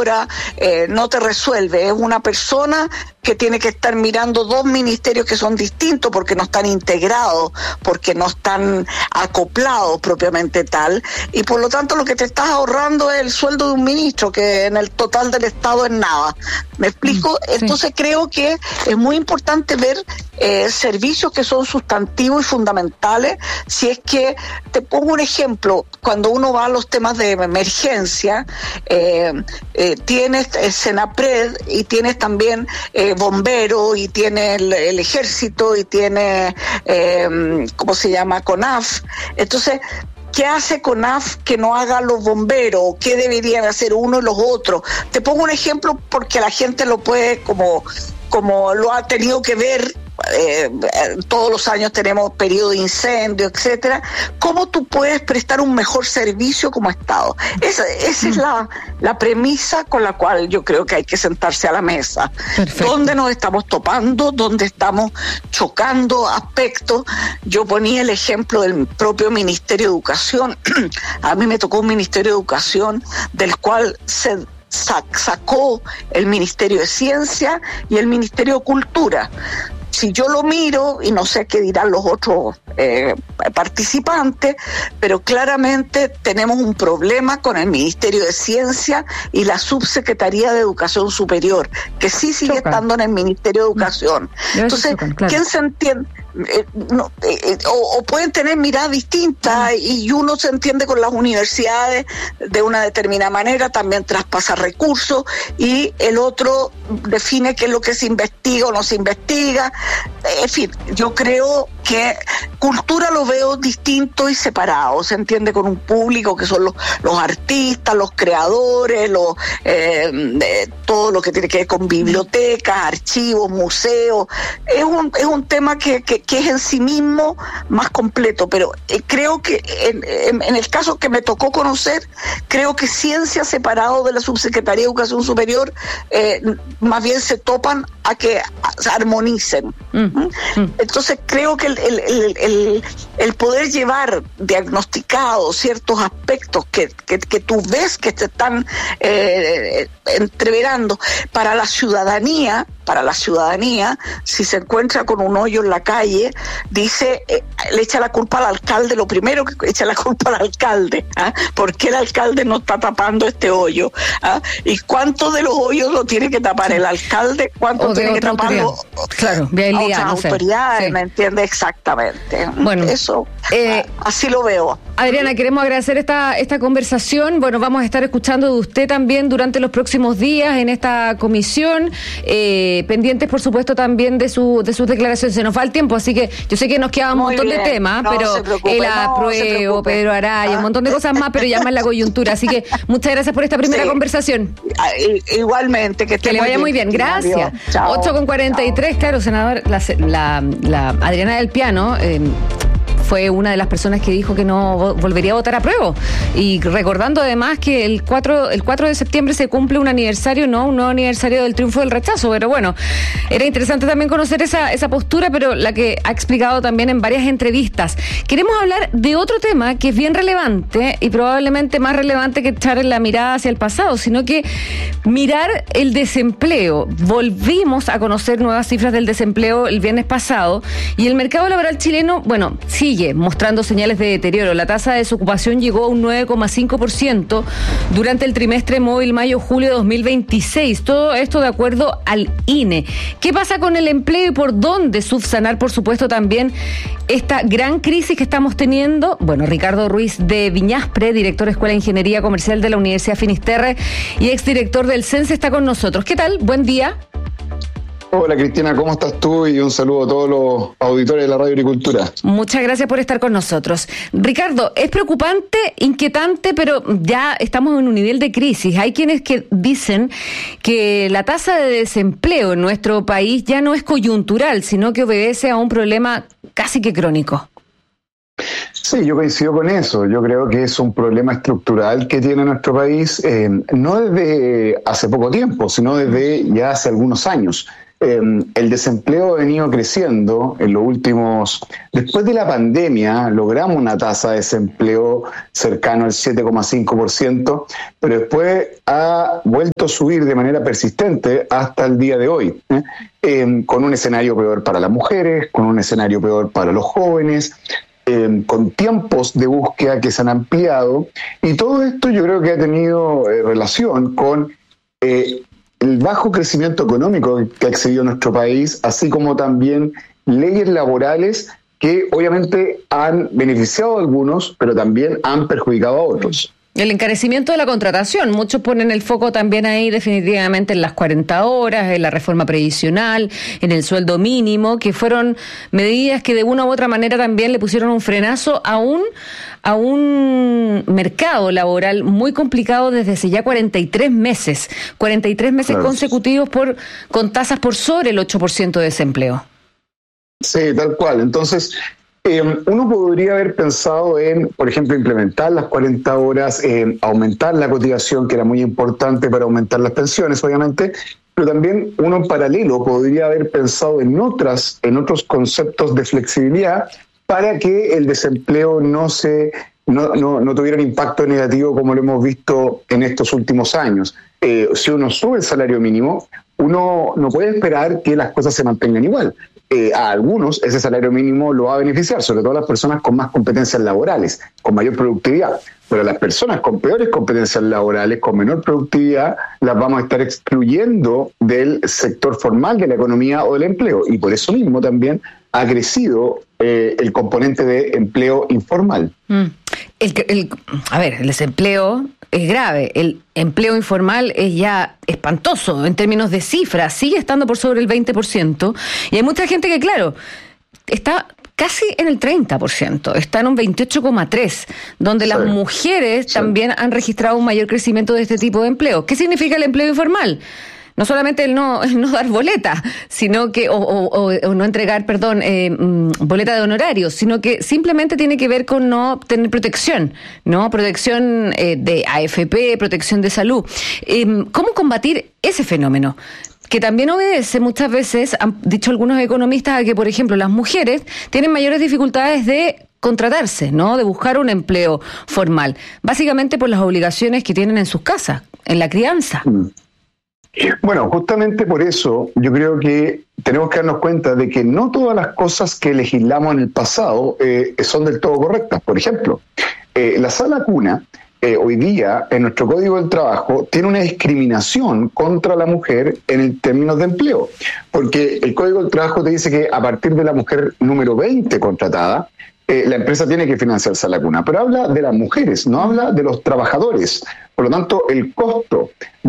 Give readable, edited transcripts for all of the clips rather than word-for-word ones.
hora, no te resuelve. Es una persona que tiene que estar mirando dos ministerios que son distintos porque no están integrados, porque no están acoplados propiamente tal, y por lo tanto lo que te estás ahorrando es el sueldo de un ministro, que en el total del Estado es nada. ¿Me explico? Sí. Entonces creo que es muy importante ver servicios que son sustantivos y fundamentales. Si es que, te pongo un ejemplo, cuando uno va a los temas de emergencia, tienes Senapred y tienes también bomberos y tienes el ejército y tienes, ¿cómo se llama?, CONAF. Entonces, ¿qué hace CONAF que no haga los bomberos? ¿Qué deberían hacer uno y los otros? Te pongo un ejemplo porque la gente lo puede, como lo ha tenido que ver. Todos los años tenemos periodo de incendio, etcétera. ¿Cómo tú puedes prestar un mejor servicio como Estado? Esa es la premisa con la cual yo creo que hay que sentarse a la mesa. Perfecto. ¿Dónde nos estamos topando? ¿Dónde estamos chocando aspectos? Yo ponía el ejemplo del propio Ministerio de Educación. A mí me tocó un Ministerio de Educación del cual se sacó el Ministerio de Ciencia y el Ministerio de Cultura. Si yo lo miro, y no sé qué dirán los otros participantes, pero claramente tenemos un problema con el Ministerio de Ciencia y la Subsecretaría de Educación Superior, que sí sigue estando en el Ministerio de Educación. Entonces, claro. ¿Quién se entiende? O pueden tener miradas distintas y uno se entiende con las universidades de una determinada manera, también traspasa recursos, y el otro define qué es lo que se investiga o no se investiga. En fin, yo creo que cultura lo veo distinto y separado, se entiende con un público que son los artistas, los creadores, todo lo que tiene que ver con bibliotecas, archivos, museos. Es un tema que es en sí mismo más completo, pero creo que en el caso que me tocó conocer, creo que ciencia separado de la Subsecretaría de Educación Superior, más bien se topan a que se armonicen. Entonces creo que el poder llevar diagnosticados ciertos aspectos que tú ves que te están entreverando para la ciudadanía, si se encuentra con un hoyo en la calle, dice, le echa la culpa al alcalde, lo primero que echa la culpa al alcalde, ¿por qué el alcalde no está tapando este hoyo? ¿Y cuánto de los hoyos lo tiene que tapar el alcalde? ¿Cuánto tiene que taparlo? Claro, otras autoridades, ¿me entiendes? Exactamente. Bueno, eso, así lo veo. Adriana, queremos agradecer esta conversación. Bueno, vamos a estar escuchando de usted también durante los próximos días en esta comisión, pendientes, por supuesto, también de sus declaraciones. Se nos va el tiempo, así que yo sé que nos queda un montón de temas, pero el apruebo, Pedro Araya, un montón de cosas más, pero ya más la coyuntura. Así que muchas gracias por esta primera conversación. Igualmente, que le vaya muy bien. Gracias. 8:43, claro, senador, la Adriana del Piano fue una de las personas que dijo que no volvería a votar a prueba. Y recordando además que el 4 de septiembre se cumple un nuevo aniversario del triunfo del rechazo. Pero bueno, era interesante también conocer esa postura, pero la que ha explicado también en varias entrevistas. Queremos hablar de otro tema que es bien relevante y probablemente más relevante que echar la mirada hacia el pasado, sino que mirar el desempleo. Volvimos a conocer nuevas cifras del desempleo el viernes pasado y el mercado laboral chileno, bueno, sigue mostrando señales de deterioro. La tasa de desocupación llegó a un 9,5% durante el trimestre móvil mayo-julio de 2026. Todo esto de acuerdo al INE. ¿Qué pasa con el empleo y por dónde subsanar, por supuesto, también esta gran crisis que estamos teniendo? Bueno, Ricardo Ruiz de Viñaspre, director de Escuela de Ingeniería Comercial de la Universidad Finisterre y exdirector del CENSE, está con nosotros. ¿Qué tal? Buen día. Hola Cristina, ¿cómo estás tú? Y un saludo a todos los auditores de la Radio Agricultura. Muchas gracias por estar con nosotros. Ricardo, es preocupante, inquietante, pero ya estamos en un nivel de crisis. Hay quienes que dicen que la tasa de desempleo en nuestro país ya no es coyuntural, sino que obedece a un problema casi que crónico. Sí, yo coincido con eso. Yo creo que es un problema estructural que tiene nuestro país, no desde hace poco tiempo, sino desde ya hace algunos años. el desempleo ha venido creciendo en los últimos... Después de la pandemia logramos una tasa de desempleo cercano al 7,5%, pero después ha vuelto a subir de manera persistente hasta el día de hoy, con un escenario peor para las mujeres, con un escenario peor para los jóvenes, con tiempos de búsqueda que se han ampliado, y todo esto yo creo que ha tenido relación con el bajo crecimiento económico que ha exhibido nuestro país, así como también leyes laborales que obviamente han beneficiado a algunos, pero también han perjudicado a otros. El encarecimiento de la contratación, muchos ponen el foco también ahí definitivamente en las 40 horas, en la reforma previsional, en el sueldo mínimo, que fueron medidas que de una u otra manera también le pusieron un frenazo a un mercado laboral muy complicado desde hace ya 43 meses claro, consecutivos con tasas por sobre el 8% de desempleo. Sí, tal cual. Entonces, uno podría haber pensado en, por ejemplo, implementar las 40 horas, aumentar la cotización, que era muy importante para aumentar las pensiones, obviamente, pero también uno en paralelo podría haber pensado en otros conceptos de flexibilidad para que el desempleo no tuviera un impacto negativo como lo hemos visto en estos últimos años. Si uno sube el salario mínimo, uno no puede esperar que las cosas se mantengan igual. A algunos ese salario mínimo lo va a beneficiar, sobre todo a las personas con más competencias laborales, con mayor productividad. Pero a las personas con peores competencias laborales, con menor productividad, las vamos a estar excluyendo del sector formal de la economía o del empleo. Y por eso mismo también ha crecido el componente de empleo informal. El desempleo es grave. El empleo informal es ya espantoso en términos de cifras. Sigue estando por sobre el 20%. Y hay mucha gente que, claro, está casi en el 30%, está en un 28,3%, donde las mujeres también han registrado un mayor crecimiento de este tipo de empleo. ¿Qué significa el empleo informal? No solamente el no dar boleta, sino que o no entregar, boleta de honorarios, sino que simplemente tiene que ver con no tener protección, ¿no? Protección de AFP, protección de salud. ¿Cómo combatir ese fenómeno? Que también obedece muchas veces, han dicho algunos economistas, a que, por ejemplo, las mujeres tienen mayores dificultades de contratarse, ¿no? De buscar un empleo formal, básicamente por las obligaciones que tienen en sus casas, en la crianza. Bueno, justamente por eso yo creo que tenemos que darnos cuenta de que no todas las cosas que legislamos en el pasado son del todo correctas. Por ejemplo, la sala cuna hoy día en nuestro Código del Trabajo tiene una discriminación contra la mujer en términos de empleo, porque el Código del Trabajo te dice que a partir de la mujer número 20 contratada, la empresa tiene que financiarse a la cuna, pero habla de las mujeres, no habla de los trabajadores. Por lo tanto, el costo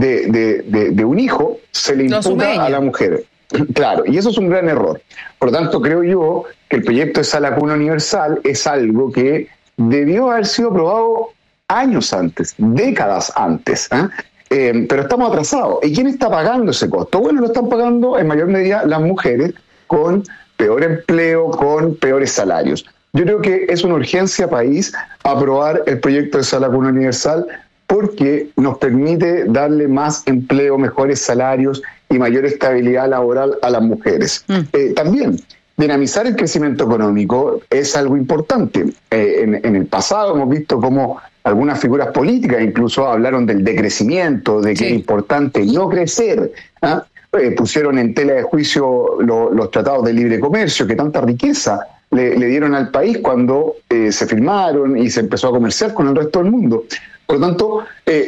de un hijo se le imputa a la mujer. Claro, y eso es un gran error. Por lo tanto, creo yo que el proyecto de sala cuna universal es algo que debió haber sido aprobado años antes, décadas antes, pero estamos atrasados. ¿Y quién está pagando ese costo? Bueno, lo están pagando en mayor medida las mujeres, con peor empleo, con peores salarios. Yo creo que es una urgencia país aprobar el proyecto de sala cuna universal, porque nos permite darle más empleo, mejores salarios y mayor estabilidad laboral a las mujeres. También, dinamizar el crecimiento económico es algo importante. En el pasado hemos visto cómo algunas figuras políticas incluso hablaron del decrecimiento, de que es importante no crecer. Pusieron en tela de juicio los tratados de libre comercio, que tanta riqueza le dieron al país cuando se firmaron y se empezó a comerciar con el resto del mundo. Por lo tanto,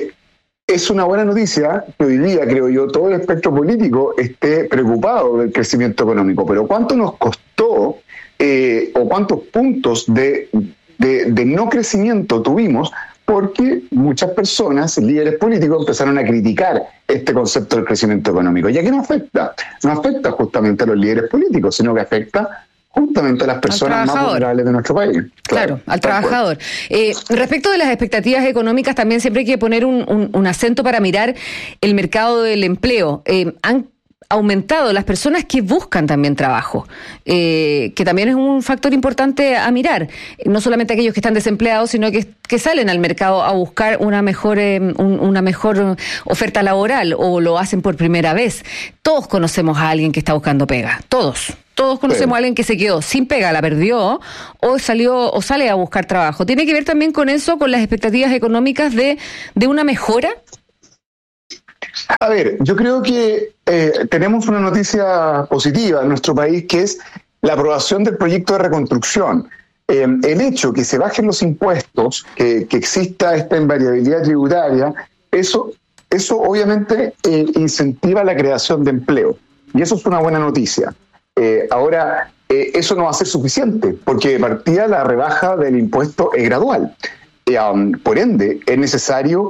es una buena noticia que hoy día, creo yo, todo el espectro político esté preocupado del crecimiento económico. Pero ¿cuánto nos costó o cuántos puntos de no crecimiento tuvimos? Porque muchas personas, líderes políticos, empezaron a criticar este concepto del crecimiento económico. ¿Y a qué nos afecta? No afecta justamente a los líderes políticos, sino que afecta justamente a las personas más vulnerables de nuestro país. Claro, al trabajador. Respecto de las expectativas económicas, también siempre hay que poner un acento para mirar el mercado del empleo. aumentado las personas que buscan también trabajo, que también es un factor importante a mirar. No solamente aquellos que están desempleados, sino que salen al mercado a buscar una mejor oferta laboral o lo hacen por primera vez. Todos conocemos a alguien que está buscando pega, todos conocemos a alguien que se quedó sin pega, la perdió, o sale a buscar trabajo. ¿Tiene que ver también con eso, con las expectativas económicas de una mejora? A ver, yo creo que tenemos una noticia positiva en nuestro país, que es la aprobación del proyecto de reconstrucción. El hecho que se bajen los impuestos, que exista esta invariabilidad tributaria, eso obviamente incentiva la creación de empleo. Y eso es una buena noticia. Ahora, eso no va a ser suficiente, porque de partida la rebaja del impuesto es gradual. Por ende, es necesario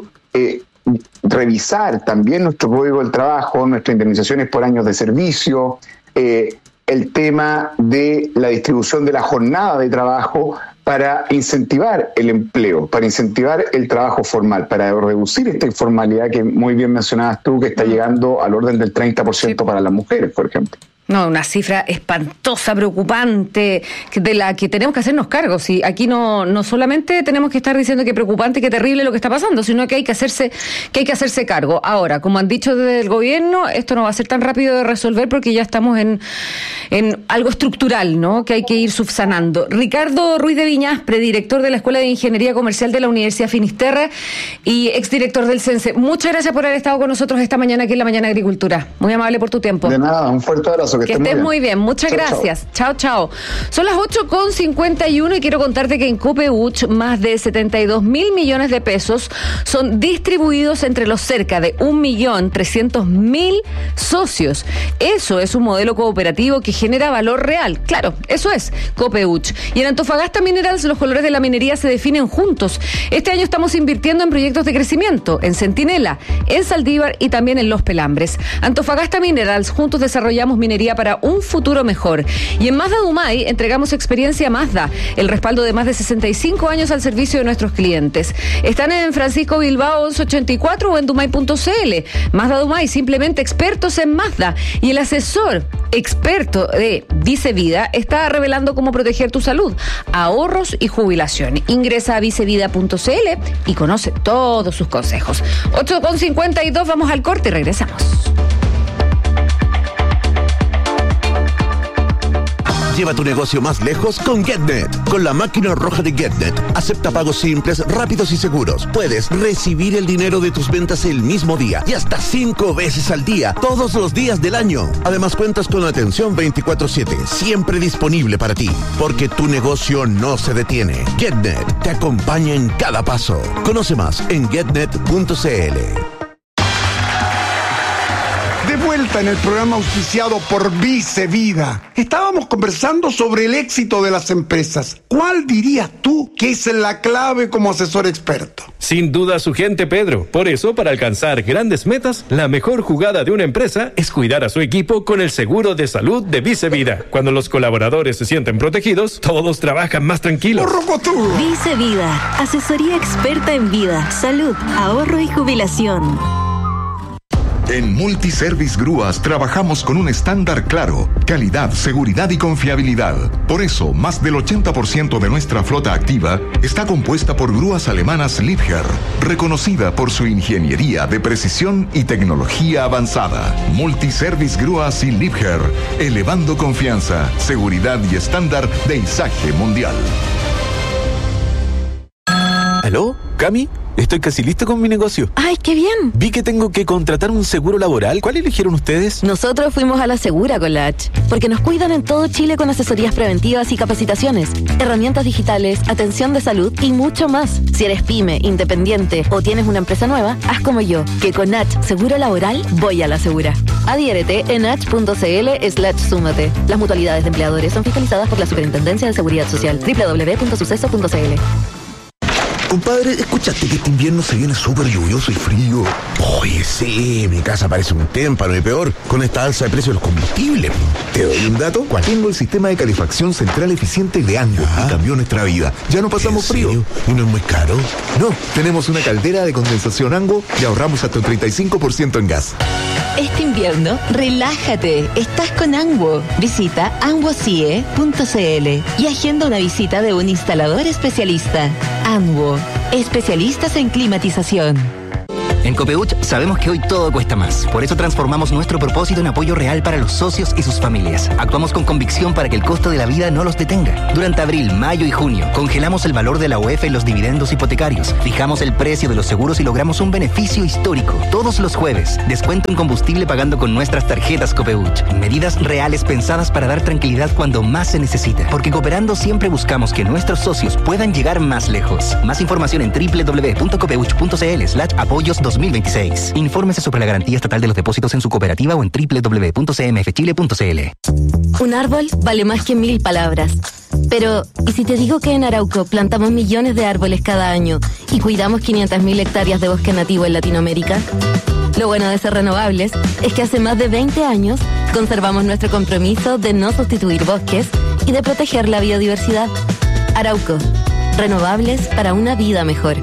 revisar también nuestro Código del Trabajo, nuestras indemnizaciones por años de servicio, el tema de la distribución de la jornada de trabajo para incentivar el empleo, para incentivar el trabajo formal, para reducir esta informalidad que muy bien mencionabas tú, que está llegando al orden del 30% para las mujeres, por ejemplo. No, una cifra espantosa, preocupante, de la que tenemos que hacernos cargo. Sí, aquí no solamente tenemos que estar diciendo que preocupante, que terrible lo que está pasando, sino que hay que hacerse cargo. Ahora, como han dicho desde el gobierno, esto no va a ser tan rápido de resolver porque ya estamos en algo estructural, ¿no?, que hay que ir subsanando. Ricardo Ruiz de Viñaspre, director de la Escuela de Ingeniería Comercial de la Universidad Finisterre y exdirector del CENSE. Muchas gracias por haber estado con nosotros esta mañana aquí en La Mañana Agricultura. Muy amable por tu tiempo. De nada, un fuerte abrazo. Que estés muy bien. Muchas gracias. Chao. Son las 8:51 y quiero contarte que en Copeuch más de 72.000 millones de pesos son distribuidos entre los cerca de 1.300.000 socios. Eso es un modelo cooperativo que genera valor real. Claro, eso es Copeuch. Y en Antofagasta Minerals los colores de la minería se definen juntos. Este año estamos invirtiendo en proyectos de crecimiento, en Centinela, en Saldívar y también en Los Pelambres. Antofagasta Minerals, juntos desarrollamos minería para un futuro mejor. Y en Mazda Dumay entregamos experiencia Mazda, el respaldo de más de 65 años al servicio de nuestros clientes. Están en Francisco Bilbao 1184 o en dumay.cl. Mazda Dumay, simplemente expertos en Mazda. Y el asesor experto de Vicevida está revelando cómo proteger tu salud, ahorros y jubilación. Ingresa a vicevida.cl y conoce todos sus consejos. 8:52, vamos al corte y regresamos. Lleva tu negocio más lejos con GetNet. Con la máquina roja de GetNet, acepta pagos simples, rápidos y seguros. Puedes recibir el dinero de tus ventas el mismo día y hasta 5 veces al día, todos los días del año. Además cuentas con atención 24/7, siempre disponible para ti, porque tu negocio no se detiene. GetNet te acompaña en cada paso. Conoce más en getnet.cl. De vuelta en el programa auspiciado por Vicevida. Estábamos conversando sobre el éxito de las empresas. ¿Cuál dirías tú que es la clave como asesor experto? Sin duda su gente, Pedro. Por eso, para alcanzar grandes metas, la mejor jugada de una empresa es cuidar a su equipo con el seguro de salud de Vicevida. Cuando los colaboradores se sienten protegidos, todos trabajan más tranquilos. Vicevida, asesoría experta en vida, salud, ahorro y jubilación. En Multiservice Grúas trabajamos con un estándar claro, calidad, seguridad y confiabilidad. Por eso, más del 80% de nuestra flota activa está compuesta por grúas alemanas Liebherr, reconocida por su ingeniería de precisión y tecnología avanzada. Multiservice Grúas y Liebherr, elevando confianza, seguridad y estándar de izaje mundial. ¿Aló? ¿Cami? Estoy casi listo con mi negocio. ¡Ay, qué bien! Vi que tengo que contratar un seguro laboral. ¿Cuál eligieron ustedes? Nosotros fuimos a la Segura con la H, porque nos cuidan en todo Chile con asesorías preventivas y capacitaciones, herramientas digitales, atención de salud y mucho más. Si eres pyme, independiente o tienes una empresa nueva, haz como yo, que con H Seguro Laboral voy a la Segura. Adhiérete en h.cl/súmate. Las mutualidades de empleadores son fiscalizadas por la Superintendencia de Seguridad Social. www.suceso.cl. Compadre, ¿escuchaste que este invierno se viene súper lluvioso y frío? Oye, sí, mi casa parece un témpano y peor con esta alza de precios de los combustibles. ¿Te doy un dato? ¿Cuál? Tengo el sistema de calefacción central eficiente de Ango y cambió nuestra vida. Ya no pasamos frío. ¿Y no es muy caro? No, tenemos una caldera de condensación Ango y ahorramos hasta un 35% en gas. Este invierno, relájate. Estás con Anwo. Visita anwocie.cl y agenda una visita de un instalador especialista. Anwo, especialistas en climatización. En Copeuch sabemos que hoy todo cuesta más. Por eso transformamos nuestro propósito en apoyo real para los socios y sus familias. Actuamos con convicción para que el costo de la vida no los detenga. Durante abril, mayo y junio, congelamos el valor de la UEF en los dividendos hipotecarios. Fijamos el precio de los seguros y logramos un beneficio histórico. Todos los jueves, descuento en combustible pagando con nuestras tarjetas Copeuch. Medidas reales pensadas para dar tranquilidad cuando más se necesita. Porque cooperando siempre buscamos que nuestros socios puedan llegar más lejos. Más información en www.copeuch.cl/apoyos 2026. Infórmese sobre la garantía estatal de los depósitos en su cooperativa o en www.cmfchile.cl. Un árbol vale más que 1000 palabras. Pero, ¿y si te digo que en Arauco plantamos millones de árboles cada año y cuidamos 500.000 hectáreas de bosque nativo en Latinoamérica? Lo bueno de ser renovables es que hace más de 20 años conservamos nuestro compromiso de no sustituir bosques y de proteger la biodiversidad. Arauco, renovables para una vida mejor.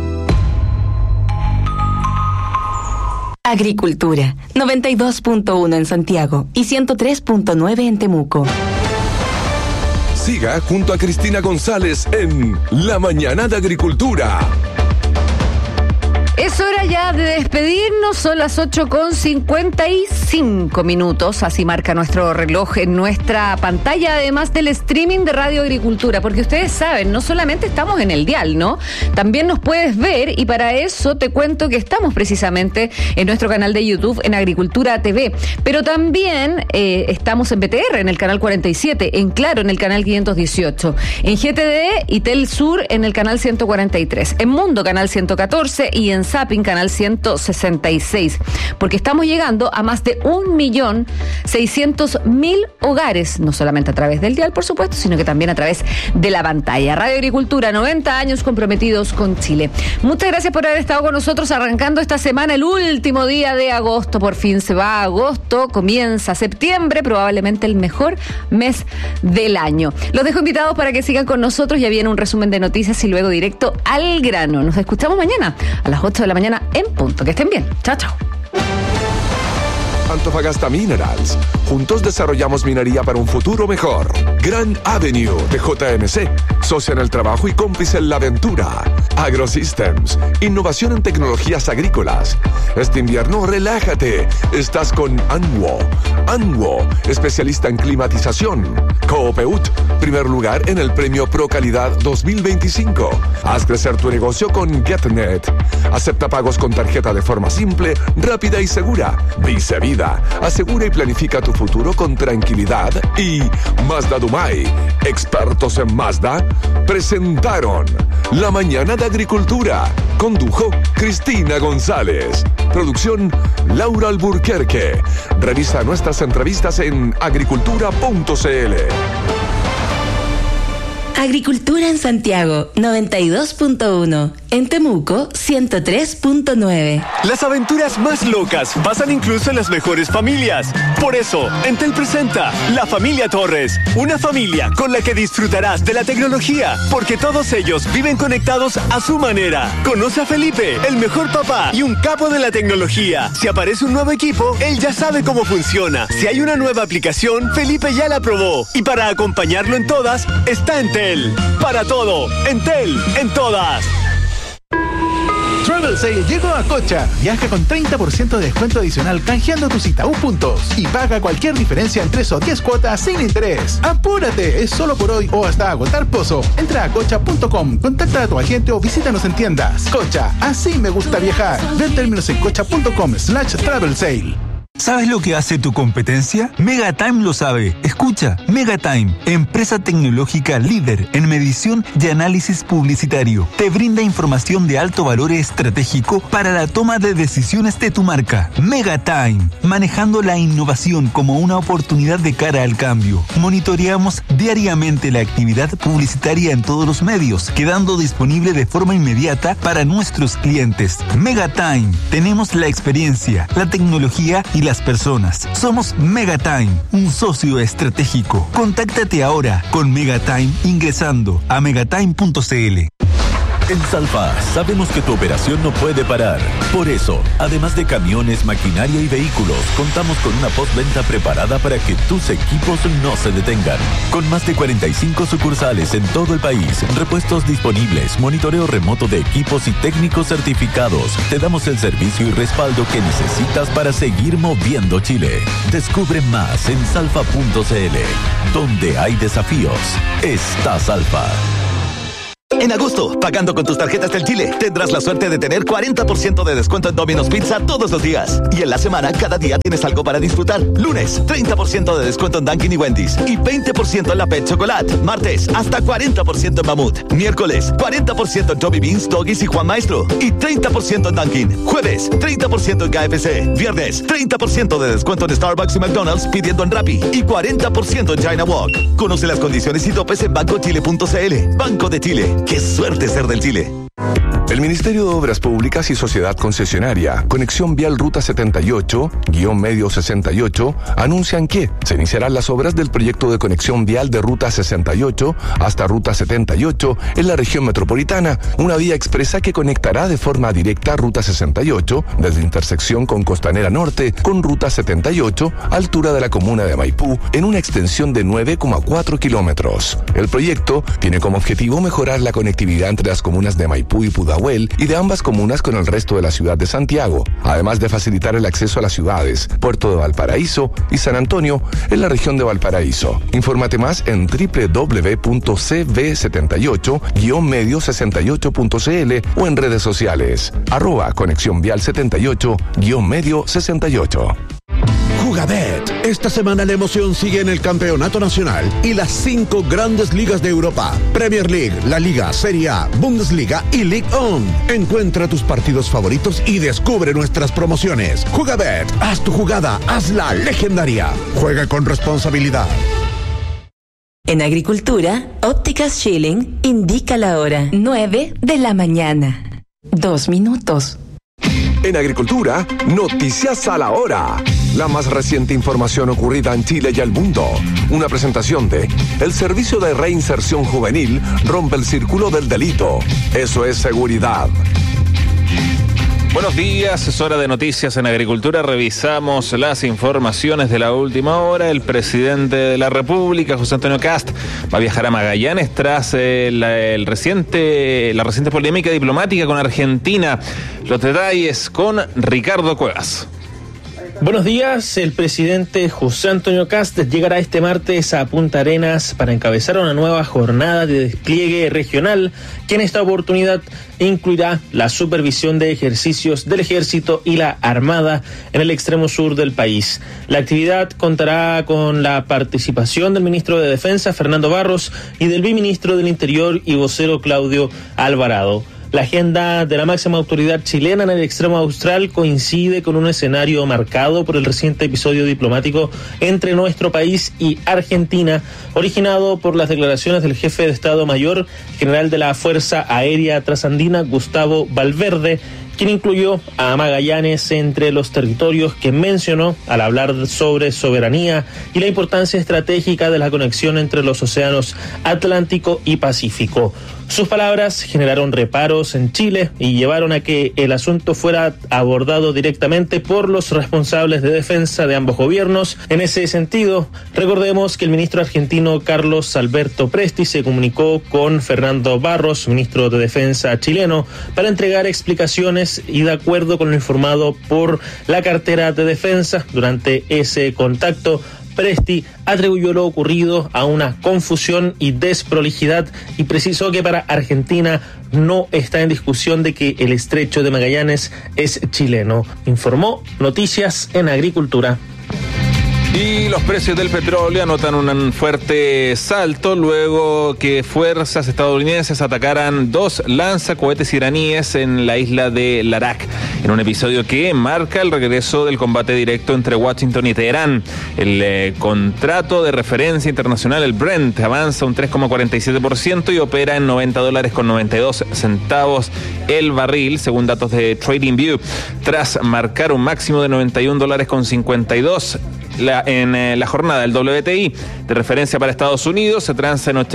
Agricultura, 92.1 en Santiago y 103.9 en Temuco. Siga junto a Cristina González en La Mañana de Agricultura. Es hora ya de despedirnos, son las 8:55, así marca nuestro reloj en nuestra pantalla, además del streaming de Radio Agricultura, porque ustedes saben, no solamente estamos en el dial, ¿no? También nos puedes ver y para eso te cuento que estamos precisamente en nuestro canal de YouTube, en Agricultura TV, pero también estamos en BTR, en el canal 47, en Claro, en el canal 518, en GTD y Telsur, en el canal 143, en Mundo, canal 114 y en Zapping, canal 166, porque estamos llegando a más de 1.600.000 hogares, no solamente a través del dial, por supuesto, sino que también a través de la pantalla. Radio Agricultura, 90 años comprometidos con Chile. Muchas gracias por haber estado con nosotros arrancando esta semana, el último día de agosto. Por fin se va agosto, comienza septiembre, probablemente el mejor mes del año. Los dejo invitados para que sigan con nosotros. Ya viene un resumen de noticias y luego directo al grano. Nos escuchamos mañana a las 8 de la mañana en punto. Que estén bien. Chao, chao. Antofagasta Minerals. Juntos desarrollamos minería para un futuro mejor. Grand Avenue de JMC. Socia en el trabajo y cómplice en la aventura. AgroSystems. Innovación en tecnologías agrícolas. Este invierno, relájate. Estás con Anwo. Anwo, especialista en climatización. Coopeut, primer lugar en el premio Pro Calidad 2025. Haz crecer tu negocio con GetNet. Acepta pagos con tarjeta de forma simple, rápida y segura. Vice Vida. Asegura y planifica tu futuro con tranquilidad. Y Mazda Dumay, expertos en Mazda, presentaron La Mañana de Agricultura. Condujo Cristina González. Producción Laura Alburquerque. Revisa nuestras entrevistas en agricultura.cl. Agricultura en Santiago, 92.1. En Temuco, 103.9. Las aventuras más locas pasan incluso en las mejores familias. Por eso, Entel presenta La Familia Torres. Una familia con la que disfrutarás de la tecnología, porque todos ellos viven conectados a su manera. Conoce a Felipe, el mejor papá y un capo de la tecnología. Si aparece un nuevo equipo, él ya sabe cómo funciona. Si hay una nueva aplicación, Felipe ya la probó. Y para acompañarlo en todas, está Entel. Para todo, Entel, en todas. Travel Sale llegó a Cocha. Viaja con 30% de descuento adicional canjeando tu Citaú puntos y paga cualquier diferencia en 3 o 10 cuotas sin interés. ¡Apúrate! Es solo por hoy o hasta agotar pozo. Entra a cocha.com, contacta a tu agente o visítanos en tiendas. Cocha, así me gusta viajar. Ver términos en cocha.com/travel sale. ¿Sabes lo que hace tu competencia? Megatime lo sabe. Escucha, Megatime, empresa tecnológica líder en medición y análisis publicitario. Te brinda información de alto valor estratégico para la toma de decisiones de tu marca. Megatime, manejando la innovación como una oportunidad de cara al cambio. Monitoreamos diariamente la actividad publicitaria en todos los medios, quedando disponible de forma inmediata para nuestros clientes. Megatime, tenemos la experiencia, la tecnología y las personas. Somos Megatime, un socio estratégico. Contáctate ahora con Megatime ingresando a megatime.cl. En Salfa sabemos que tu operación no puede parar. Por eso, además de camiones, maquinaria y vehículos, contamos con una postventa preparada para que tus equipos no se detengan. Con más de 45 sucursales en todo el país, repuestos disponibles, monitoreo remoto de equipos y técnicos certificados, te damos el servicio y respaldo que necesitas para seguir moviendo Chile. Descubre más en salfa.cl. Donde hay desafíos, está Salfa. En agosto, pagando con tus tarjetas del Chile, tendrás la suerte de tener 40% de descuento en Domino's Pizza todos los días. Y en la semana, cada día tienes algo para disfrutar. Lunes, 30% de descuento en Dunkin' y Wendy's. Y 20% en la Pet Chocolate. Martes, hasta 40% en Mamut. Miércoles, 40% en Joby Beans, Doggies y Juan Maestro. Y 30% en Dunkin'. Jueves, 30% en KFC. Viernes, 30% de descuento en Starbucks y McDonald's pidiendo en Rappi. Y 40% en China Walk. Conoce las condiciones y topes en bancochile.cl. Banco de Chile. ¡Qué suerte ser del Chile! El Ministerio de Obras Públicas y Sociedad Concesionaria, Conexión Vial Ruta 78-Medio 68, anuncian que se iniciarán las obras del proyecto de conexión vial de Ruta 68 hasta Ruta 78 en la región metropolitana, una vía expresa que conectará de forma directa Ruta 68 desde intersección con Costanera Norte con Ruta 78, altura de la comuna de Maipú, en una extensión de 9,4 kilómetros. El proyecto tiene como objetivo mejorar la conectividad entre las comunas de Maipú y Pudahuel y de ambas comunas con el resto de la ciudad de Santiago, además de facilitar el acceso a las ciudades Puerto de Valparaíso y San Antonio en la región de Valparaíso. Infórmate más en www.cv78-medio68.cl o en redes sociales @Conexión Vial 78-Medio 68. Jugabet. Esta semana la emoción sigue en el Campeonato Nacional y las 5 grandes ligas de Europa: Premier League, La Liga, Serie A, Bundesliga y Ligue 1. Encuentra tus partidos favoritos y descubre nuestras promociones. Jugabet, haz tu jugada, hazla legendaria. Juega con responsabilidad. En Agricultura, Ópticas Schilling indica la hora 9 de la mañana. 2 minutos. En Agricultura, noticias a la hora. La más reciente información ocurrida en Chile y el mundo. Una presentación de el Servicio de Reinserción Juvenil rompe el círculo del delito. Eso es seguridad. Buenos días, es hora de noticias en Agricultura. Revisamos las informaciones de la última hora. El presidente de la República, José Antonio Kast, va a viajar a Magallanes tras la reciente polémica diplomática con Argentina. Los detalles con Ricardo Cuevas. Buenos días, el presidente José Antonio Kast llegará este martes a Punta Arenas para encabezar una nueva jornada de despliegue regional que en esta oportunidad incluirá la supervisión de ejercicios del Ejército y la Armada en el extremo sur del país. La actividad contará con la participación del ministro de Defensa, Fernando Barros, y del viceministro del Interior y vocero Claudio Alvarado. La agenda de la máxima autoridad chilena en el extremo austral coincide con un escenario marcado por el reciente episodio diplomático entre nuestro país y Argentina, originado por las declaraciones del jefe de Estado Mayor General de la Fuerza Aérea Trasandina, Gustavo Valverde, quien incluyó a Magallanes entre los territorios que mencionó al hablar sobre soberanía y la importancia estratégica de la conexión entre los océanos Atlántico y Pacífico. Sus palabras generaron reparos en Chile y llevaron a que el asunto fuera abordado directamente por los responsables de defensa de ambos gobiernos. En ese sentido, recordemos que el ministro argentino Carlos Alberto Presti se comunicó con Fernando Barros, ministro de Defensa chileno, para entregar explicaciones y de acuerdo con lo informado por la cartera de defensa durante ese contacto, Presti atribuyó lo ocurrido a una confusión y desprolijidad y precisó que para Argentina no está en discusión de que el estrecho de Magallanes es chileno. Informó Noticias en Agricultura. Y los precios del petróleo anotan un fuerte salto luego que fuerzas estadounidenses atacaran 2 lanzacohetes iraníes en la isla de Larak, en un episodio que marca el regreso del combate directo entre Washington y Teherán. El contrato de referencia internacional, el Brent, avanza un 3,47% y opera en $90.92 el barril, según datos de TradingView, tras marcar un máximo de $91.52. En la jornada del WTI de referencia para Estados Unidos se transa en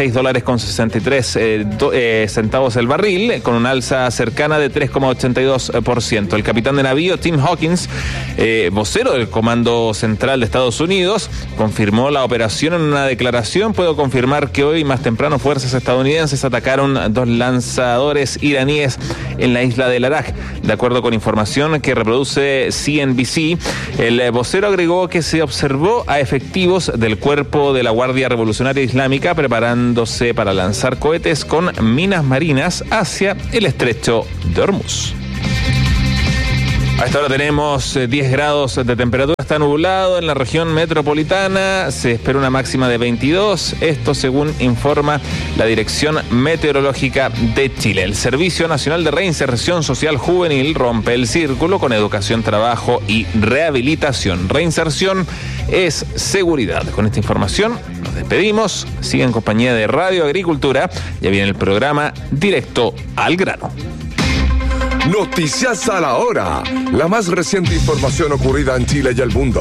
$86.63 el barril, con una alza cercana de 3,82%. El capitán de navío Tim Hawkins, vocero del Comando Central de Estados Unidos, confirmó la operación en una declaración. Puedo confirmar que hoy más temprano fuerzas estadounidenses atacaron 2 lanzadores iraníes en la isla de Larak. De acuerdo con información que reproduce CNBC, el vocero agregó que se observó a efectivos del cuerpo de la Guardia Revolucionaria Islámica preparándose para lanzar cohetes con minas marinas hacia el estrecho de Hormuz. A esta hora tenemos 10 grados de temperatura, está nublado en la región metropolitana, se espera una máxima de 22, esto según informa la Dirección Meteorológica de Chile. El Servicio Nacional de Reinserción Social Juvenil rompe el círculo con educación, trabajo y rehabilitación. Reinserción es seguridad. Con esta información nos despedimos, sigue en compañía de Radio Agricultura, ya viene el programa Directo al Grano. Noticias a la hora. La más reciente información ocurrida en Chile y el mundo.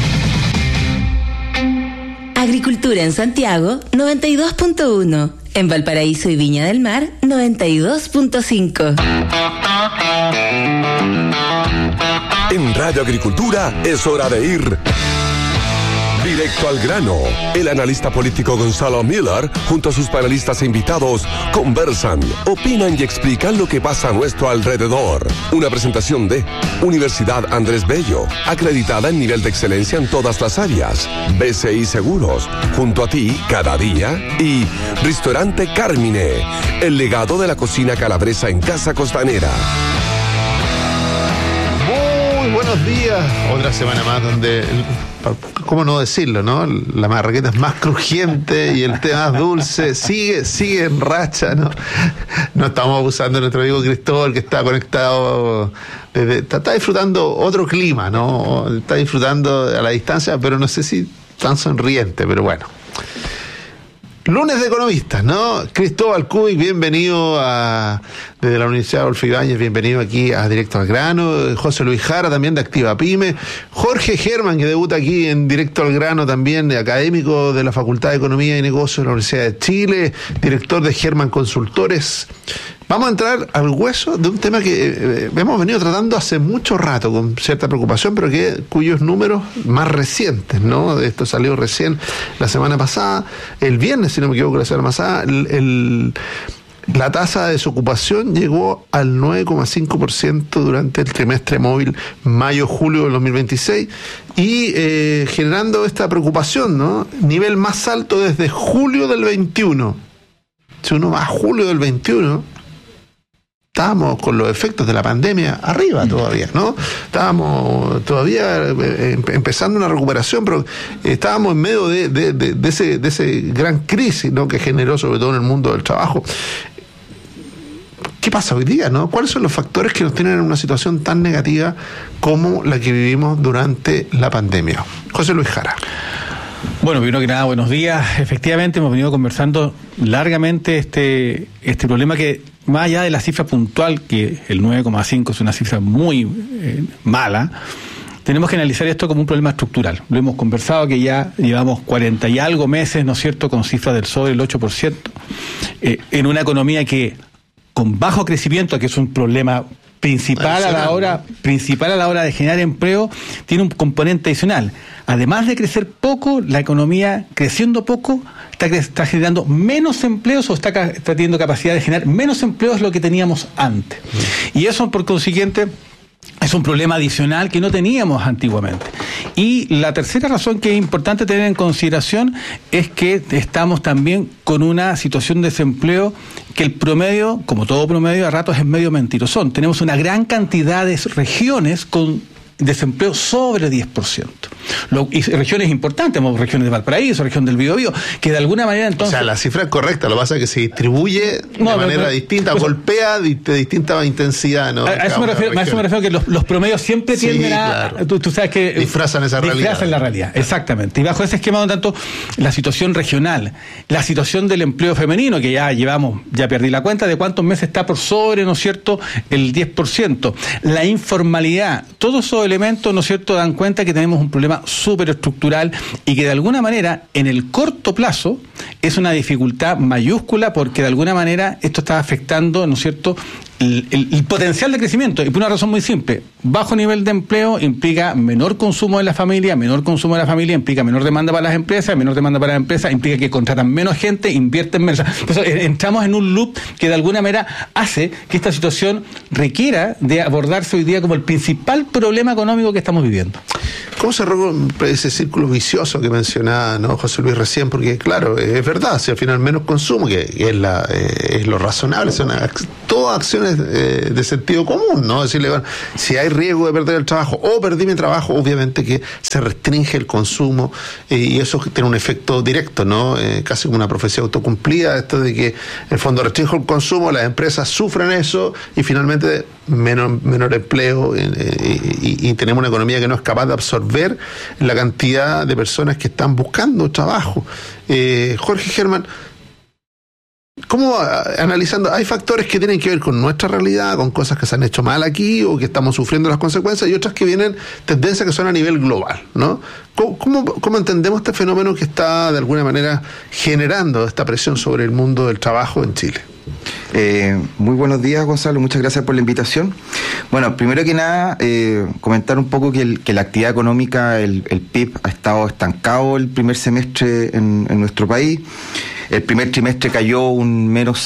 Agricultura en Santiago, 92.1. En Valparaíso y Viña del Mar, 92.5. En Radio Agricultura es hora de ir directo al grano. El analista político Gonzalo Miller, junto a sus panelistas e invitados, conversan, opinan y explican lo que pasa a nuestro alrededor. Una presentación de Universidad Andrés Bello, acreditada en nivel de excelencia en todas las áreas. BCI Seguros, junto a ti cada día. Y Restaurante Carmine, el legado de la cocina calabresa en Casa Costanera. Muy buenos días. Otra semana más donde, ¿cómo no decirlo, no? La marraqueta es más crujiente y el té más dulce. Sigue en racha, ¿no? No estamos abusando de nuestro amigo Cristóbal, que está conectado está disfrutando otro clima, ¿no? Está disfrutando a la distancia, pero no sé si tan sonriente, pero bueno. Lunes de economistas, ¿no? Cristóbal Kubik, bienvenido desde la Universidad Adolfo Ibáñez, bienvenido aquí a Directo al Grano. José Luis Jara, también de Activa Pyme. Jorge Germán, que debuta aquí en Directo al Grano, también académico de la Facultad de Economía y Negocios de la Universidad de Chile, director de Germán Consultores. Vamos a entrar al hueso de un tema que hemos venido tratando hace mucho rato con cierta preocupación, pero cuyos números más recientes, ¿no? Esto salió recién la semana pasada, el viernes, si no me equivoco, la semana pasada, la tasa de desocupación llegó al 9,5% durante el trimestre móvil mayo-julio del 2026 y generando esta preocupación, ¿no? Nivel más alto desde julio del 21. Si uno va a julio del 21... estábamos con los efectos de la pandemia arriba todavía, ¿no? Estábamos todavía empezando una recuperación, pero estábamos en medio de ese gran crisis, ¿no? Que generó sobre todo en el mundo del trabajo. ¿Qué pasa hoy día, no? ¿Cuáles son los factores que nos tienen en una situación tan negativa como la que vivimos durante la pandemia? José Luis Jara. Bueno, primero que nada, buenos días. Efectivamente, hemos venido conversando largamente este problema que, más allá de la cifra puntual, que el 9,5 es una cifra muy mala, tenemos que analizar esto como un problema estructural. Lo hemos conversado, que ya llevamos 40 y algo meses, ¿no es cierto?, con cifras del sobre el 8%, en una economía que, con bajo crecimiento, que es un problema principal a la hora de generar empleo, tiene un componente adicional. Además de crecer poco, la economía, creciendo poco, está generando menos empleos o está teniendo capacidad de generar menos empleos de lo que teníamos antes. Y eso, por consiguiente, es un problema adicional que no teníamos antiguamente. Y la tercera razón que es importante tener en consideración es que estamos también con una situación de desempleo que el promedio, como todo promedio, a ratos es medio mentirosón. Tenemos una gran cantidad de regiones con desempleo sobre 10%. Y regiones importantes, como regiones de Valparaíso, región del Biobío, que de alguna manera entonces... O sea, la cifra es correcta, lo que pasa es que se distribuye de manera distinta, golpea de distinta intensidad, ¿no? A eso me refiero que los promedios siempre tienden a... Claro. Tú sabes que... Disfrazan esa realidad. Disfrazan la realidad, exactamente. Y bajo ese esquema, tanto, la situación regional, la situación del empleo femenino, que ya perdí la cuenta de cuántos meses está por sobre, ¿no es cierto?, el 10%. La informalidad, todos esos elementos, ¿no es cierto?, dan cuenta que tenemos un problema súper estructural y que de alguna manera en el corto plazo es una dificultad mayúscula porque de alguna manera esto está afectando, ¿no es cierto?, el potencial de crecimiento, y por una razón muy simple: bajo nivel de empleo implica menor consumo de la familia implica menor demanda para las empresas, menor demanda para las empresas implica que contratan menos gente, invierten menos. Entonces entramos en un loop que de alguna manera hace que esta situación requiera de abordarse hoy día como el principal problema económico que estamos viviendo. ¿Cómo se rompe ese círculo vicioso que mencionaba, ¿no, José Luis, recién? Porque claro, es verdad, si al final menos consumo, que es lo razonable, son todas acciones de sentido común, ¿no? Decirle, bueno, si hay riesgo de perder el trabajo o perdí mi trabajo, obviamente que se restringe el consumo y eso tiene un efecto directo, ¿no? Casi como una profecía autocumplida, esto de que en el fondo restringe el consumo, las empresas sufren eso y finalmente menor empleo y tenemos una economía que no es capaz de absorber la cantidad de personas que están buscando trabajo. Jorge Germán, ¿cómo, analizando, hay factores que tienen que ver con nuestra realidad, con cosas que se han hecho mal aquí o que estamos sufriendo las consecuencias, y otras que vienen tendencias que son a nivel global, ¿no? ¿Cómo entendemos este fenómeno que está de alguna manera generando esta presión sobre el mundo del trabajo en Chile? Muy buenos días, Gonzalo, muchas gracias por la invitación. Bueno, primero que nada, comentar un poco que la actividad económica, el PIB, ha estado estancado el primer semestre en nuestro país. El primer trimestre cayó un menos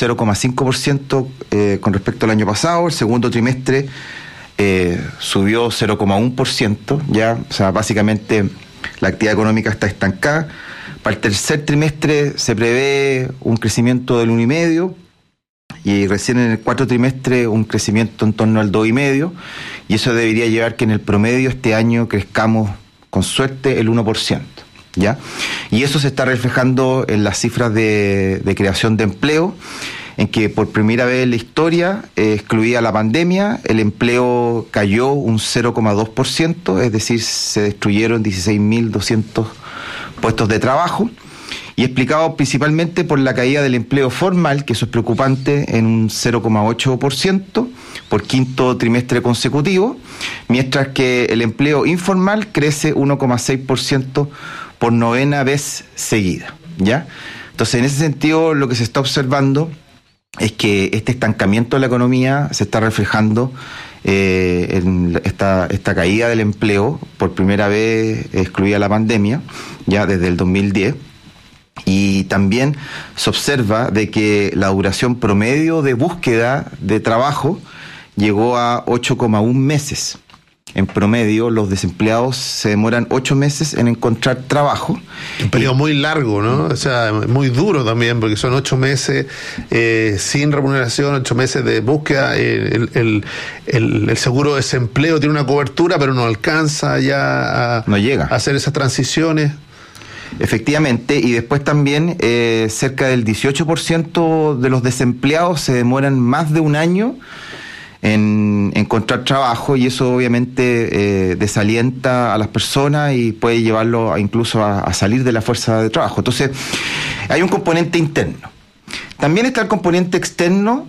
0,5% con respecto al año pasado. El segundo trimestre subió 0,1%, ya, o sea, básicamente la actividad económica está estancada. Para el tercer trimestre se prevé un crecimiento del 1,5%. Y recién en el cuarto trimestre un crecimiento en torno al 2,5%, y eso debería llevar que en el promedio este año crezcamos con suerte el 1%, ¿ya? Y eso se está reflejando en las cifras de creación de empleo, en que por primera vez en la historia, excluida la pandemia, el empleo cayó un 0,2%, es decir, se destruyeron 16.200 puestos de trabajo. Y explicado principalmente por la caída del empleo formal, que eso es preocupante, en un 0,8% por quinto trimestre consecutivo, mientras que el empleo informal crece 1,6% por novena vez seguida, ¿ya? Entonces, en ese sentido, lo que se está observando es que este estancamiento de la economía se está reflejando en esta caída del empleo, por primera vez excluida la pandemia, ya desde el 2010. Y también se observa de que la duración promedio de búsqueda de trabajo llegó a 8,1 meses. En promedio, los desempleados se demoran 8 meses en encontrar trabajo. Un periodo muy largo, ¿no? O sea, muy duro también, porque son 8 meses sin remuneración, 8 meses de búsqueda. El seguro de desempleo tiene una cobertura, pero no alcanza ya no llega a hacer esas transiciones. Efectivamente, y después también cerca del 18% de los desempleados se demoran más de un año en encontrar trabajo, y eso obviamente desalienta a las personas y puede llevarlo incluso a salir de la fuerza de trabajo. Entonces, hay un componente interno. También está el componente externo,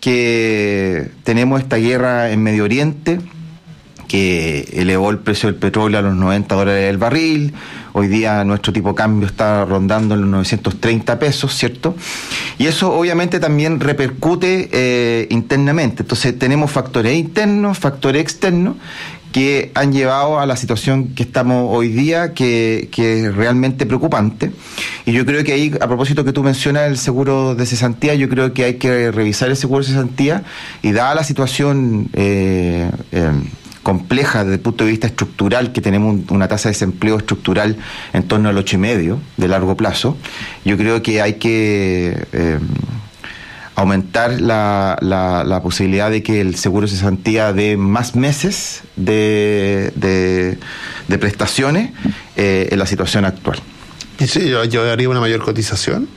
que tenemos esta guerra en Medio Oriente, que elevó el precio del petróleo a los $90 el barril. Hoy día nuestro tipo de cambio está rondando en los 930 pesos, ¿cierto? Y eso obviamente también repercute internamente. Entonces tenemos factores internos, factores externos, que han llevado a la situación que estamos hoy día, que es realmente preocupante. Y yo creo que ahí, a propósito que tú mencionas el seguro de cesantía, yo creo que hay que revisar el seguro de cesantía, y dada la situación compleja desde el punto de vista estructural, que tenemos una tasa de desempleo estructural en torno al 8,5% de largo plazo, yo creo que hay que aumentar la posibilidad de que el seguro de cesantía dé más meses de prestaciones en la situación actual. ¿Y sí, yo haría una mayor cotización?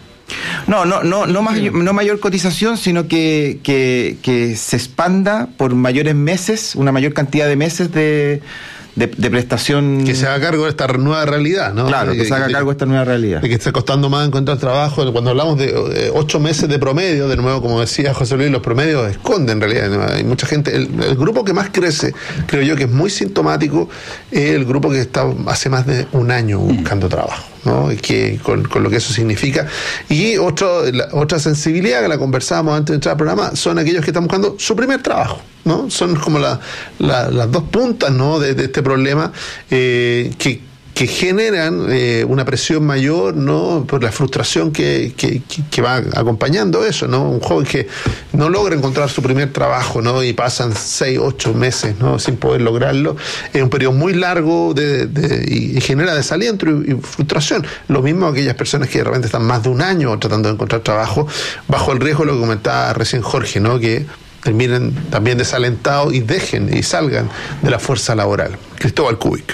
No mayor cotización, sino que se expanda por mayores meses, una mayor cantidad de meses de prestación. Que se haga cargo de esta nueva realidad, ¿no? Claro, que se haga cargo de esta nueva realidad. De que está costando más encontrar trabajo. Cuando hablamos de 8 meses de promedio, de nuevo, como decía José Luis, los promedios esconden en realidad, ¿no? Hay mucha gente. El grupo que más crece, creo yo que es muy sintomático, es el grupo que está hace más de un año buscando trabajo, ¿no? Y que con lo que eso significa. Y otra sensibilidad que la conversábamos antes de entrar al programa, son aquellos que están buscando su primer trabajo, ¿no? Son como las dos puntas, ¿no? de este problema, que generan una presión mayor, ¿no? Por la frustración que va acompañando eso, ¿no? Un joven que no logra encontrar su primer trabajo, ¿no? Y pasan 6, 8 meses, ¿no? Sin poder lograrlo. Es un periodo muy largo y genera desaliento y frustración. Lo mismo aquellas personas que de repente están más de un año tratando de encontrar trabajo, bajo el riesgo de lo que comentaba recién Jorge, ¿no? Que terminen también desalentados y dejen y salgan de la fuerza laboral. Cristóbal Kubik.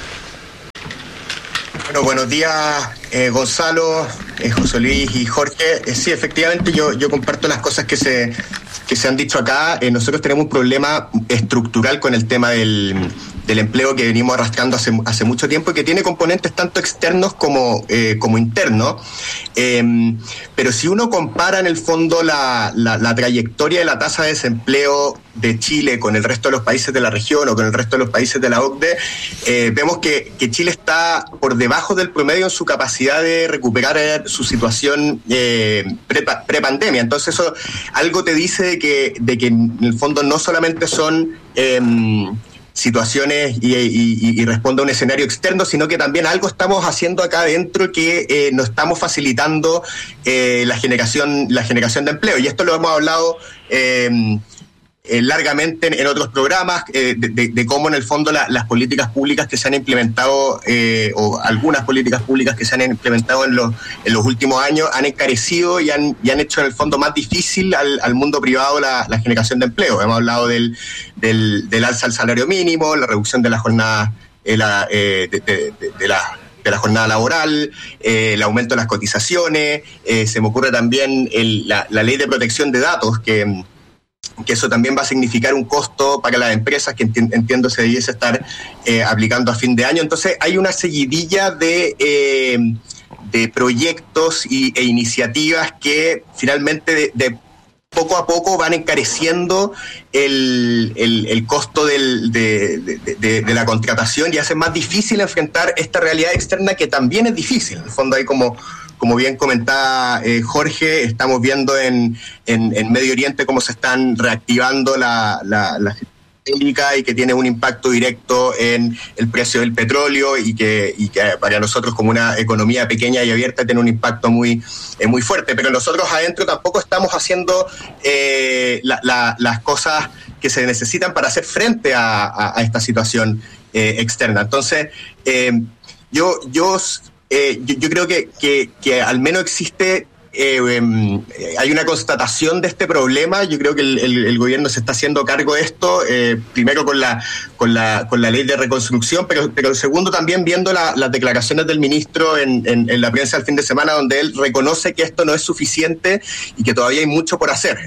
Bueno, buenos días, Gonzalo, José Luis y Jorge. Sí, efectivamente, yo comparto las cosas que se han dicho acá. Nosotros tenemos un problema estructural con el tema del empleo que venimos arrastrando hace mucho tiempo y que tiene componentes tanto externos como internos. Pero si uno compara en el fondo la trayectoria de la tasa de desempleo de Chile con el resto de los países de la región o con el resto de los países de la OCDE, vemos que Chile está por debajo del promedio en su capacidad de recuperar su situación pre-pandemia. Entonces eso algo te dice de que en el fondo no solamente son situaciones y responde a un escenario externo, sino que también algo estamos haciendo acá adentro que nos estamos facilitando la generación de empleo. Y esto lo hemos hablado largamente en otros programas, de cómo en el fondo las políticas públicas que se han implementado, o algunas políticas públicas que se han implementado en los últimos años, han encarecido y han hecho en el fondo más difícil al mundo privado la generación de empleo. Hemos hablado del alza al salario mínimo, la reducción de la jornada de la jornada laboral, el aumento de las cotizaciones. Se me ocurre también la ley de protección de datos, que eso también va a significar un costo para las empresas que entiendo se debiese estar aplicando a fin de año. Entonces hay una seguidilla de proyectos e iniciativas que finalmente de poco a poco van encareciendo el costo de la contratación y hacen más difícil enfrentar esta realidad externa, que también es difícil. En el fondo hay como bien comentaba Jorge, estamos viendo en Medio Oriente cómo se están reactivando la bélica y que tiene un impacto directo en el precio del petróleo y que para nosotros como una economía pequeña y abierta tiene un impacto muy fuerte. Pero nosotros adentro tampoco estamos haciendo las cosas que se necesitan para hacer frente a esta situación externa. Entonces, yo creo que al menos existe, hay una constatación de este problema. Yo creo que el gobierno se está haciendo cargo de esto, primero con la ley de reconstrucción, pero segundo también viendo las declaraciones del ministro en la prensa del fin de semana, donde él reconoce que esto no es suficiente y que todavía hay mucho por hacer.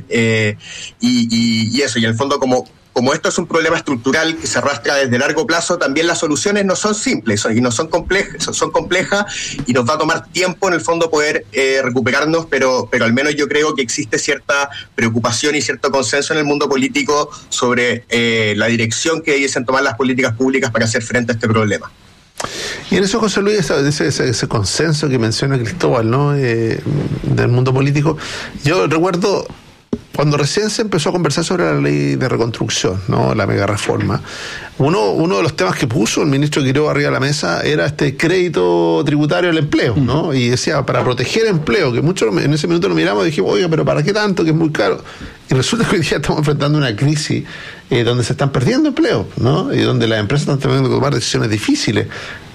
Y eso, y en el fondo como esto es un problema estructural que se arrastra desde largo plazo, también las soluciones no son simples y no son complejas y nos va a tomar tiempo en el fondo poder recuperarnos, pero al menos yo creo que existe cierta preocupación y cierto consenso en el mundo político sobre la dirección que debiesen tomar las políticas públicas para hacer frente a este problema. Y en eso, José Luis, ese consenso que menciona Cristóbal, ¿no? Del mundo político, yo recuerdo cuando recién se empezó a conversar sobre la ley de reconstrucción, ¿no? La mega reforma, uno de los temas que puso el ministro Quiroga arriba de la mesa era este crédito tributario al empleo, ¿no? Y decía, para proteger empleo, que muchos en ese minuto lo miramos y dijimos, oiga, pero ¿para qué tanto? Que es muy caro. Y resulta que hoy día estamos enfrentando una crisis donde se están perdiendo empleos, ¿no? Y donde las empresas están teniendo que tomar decisiones difíciles.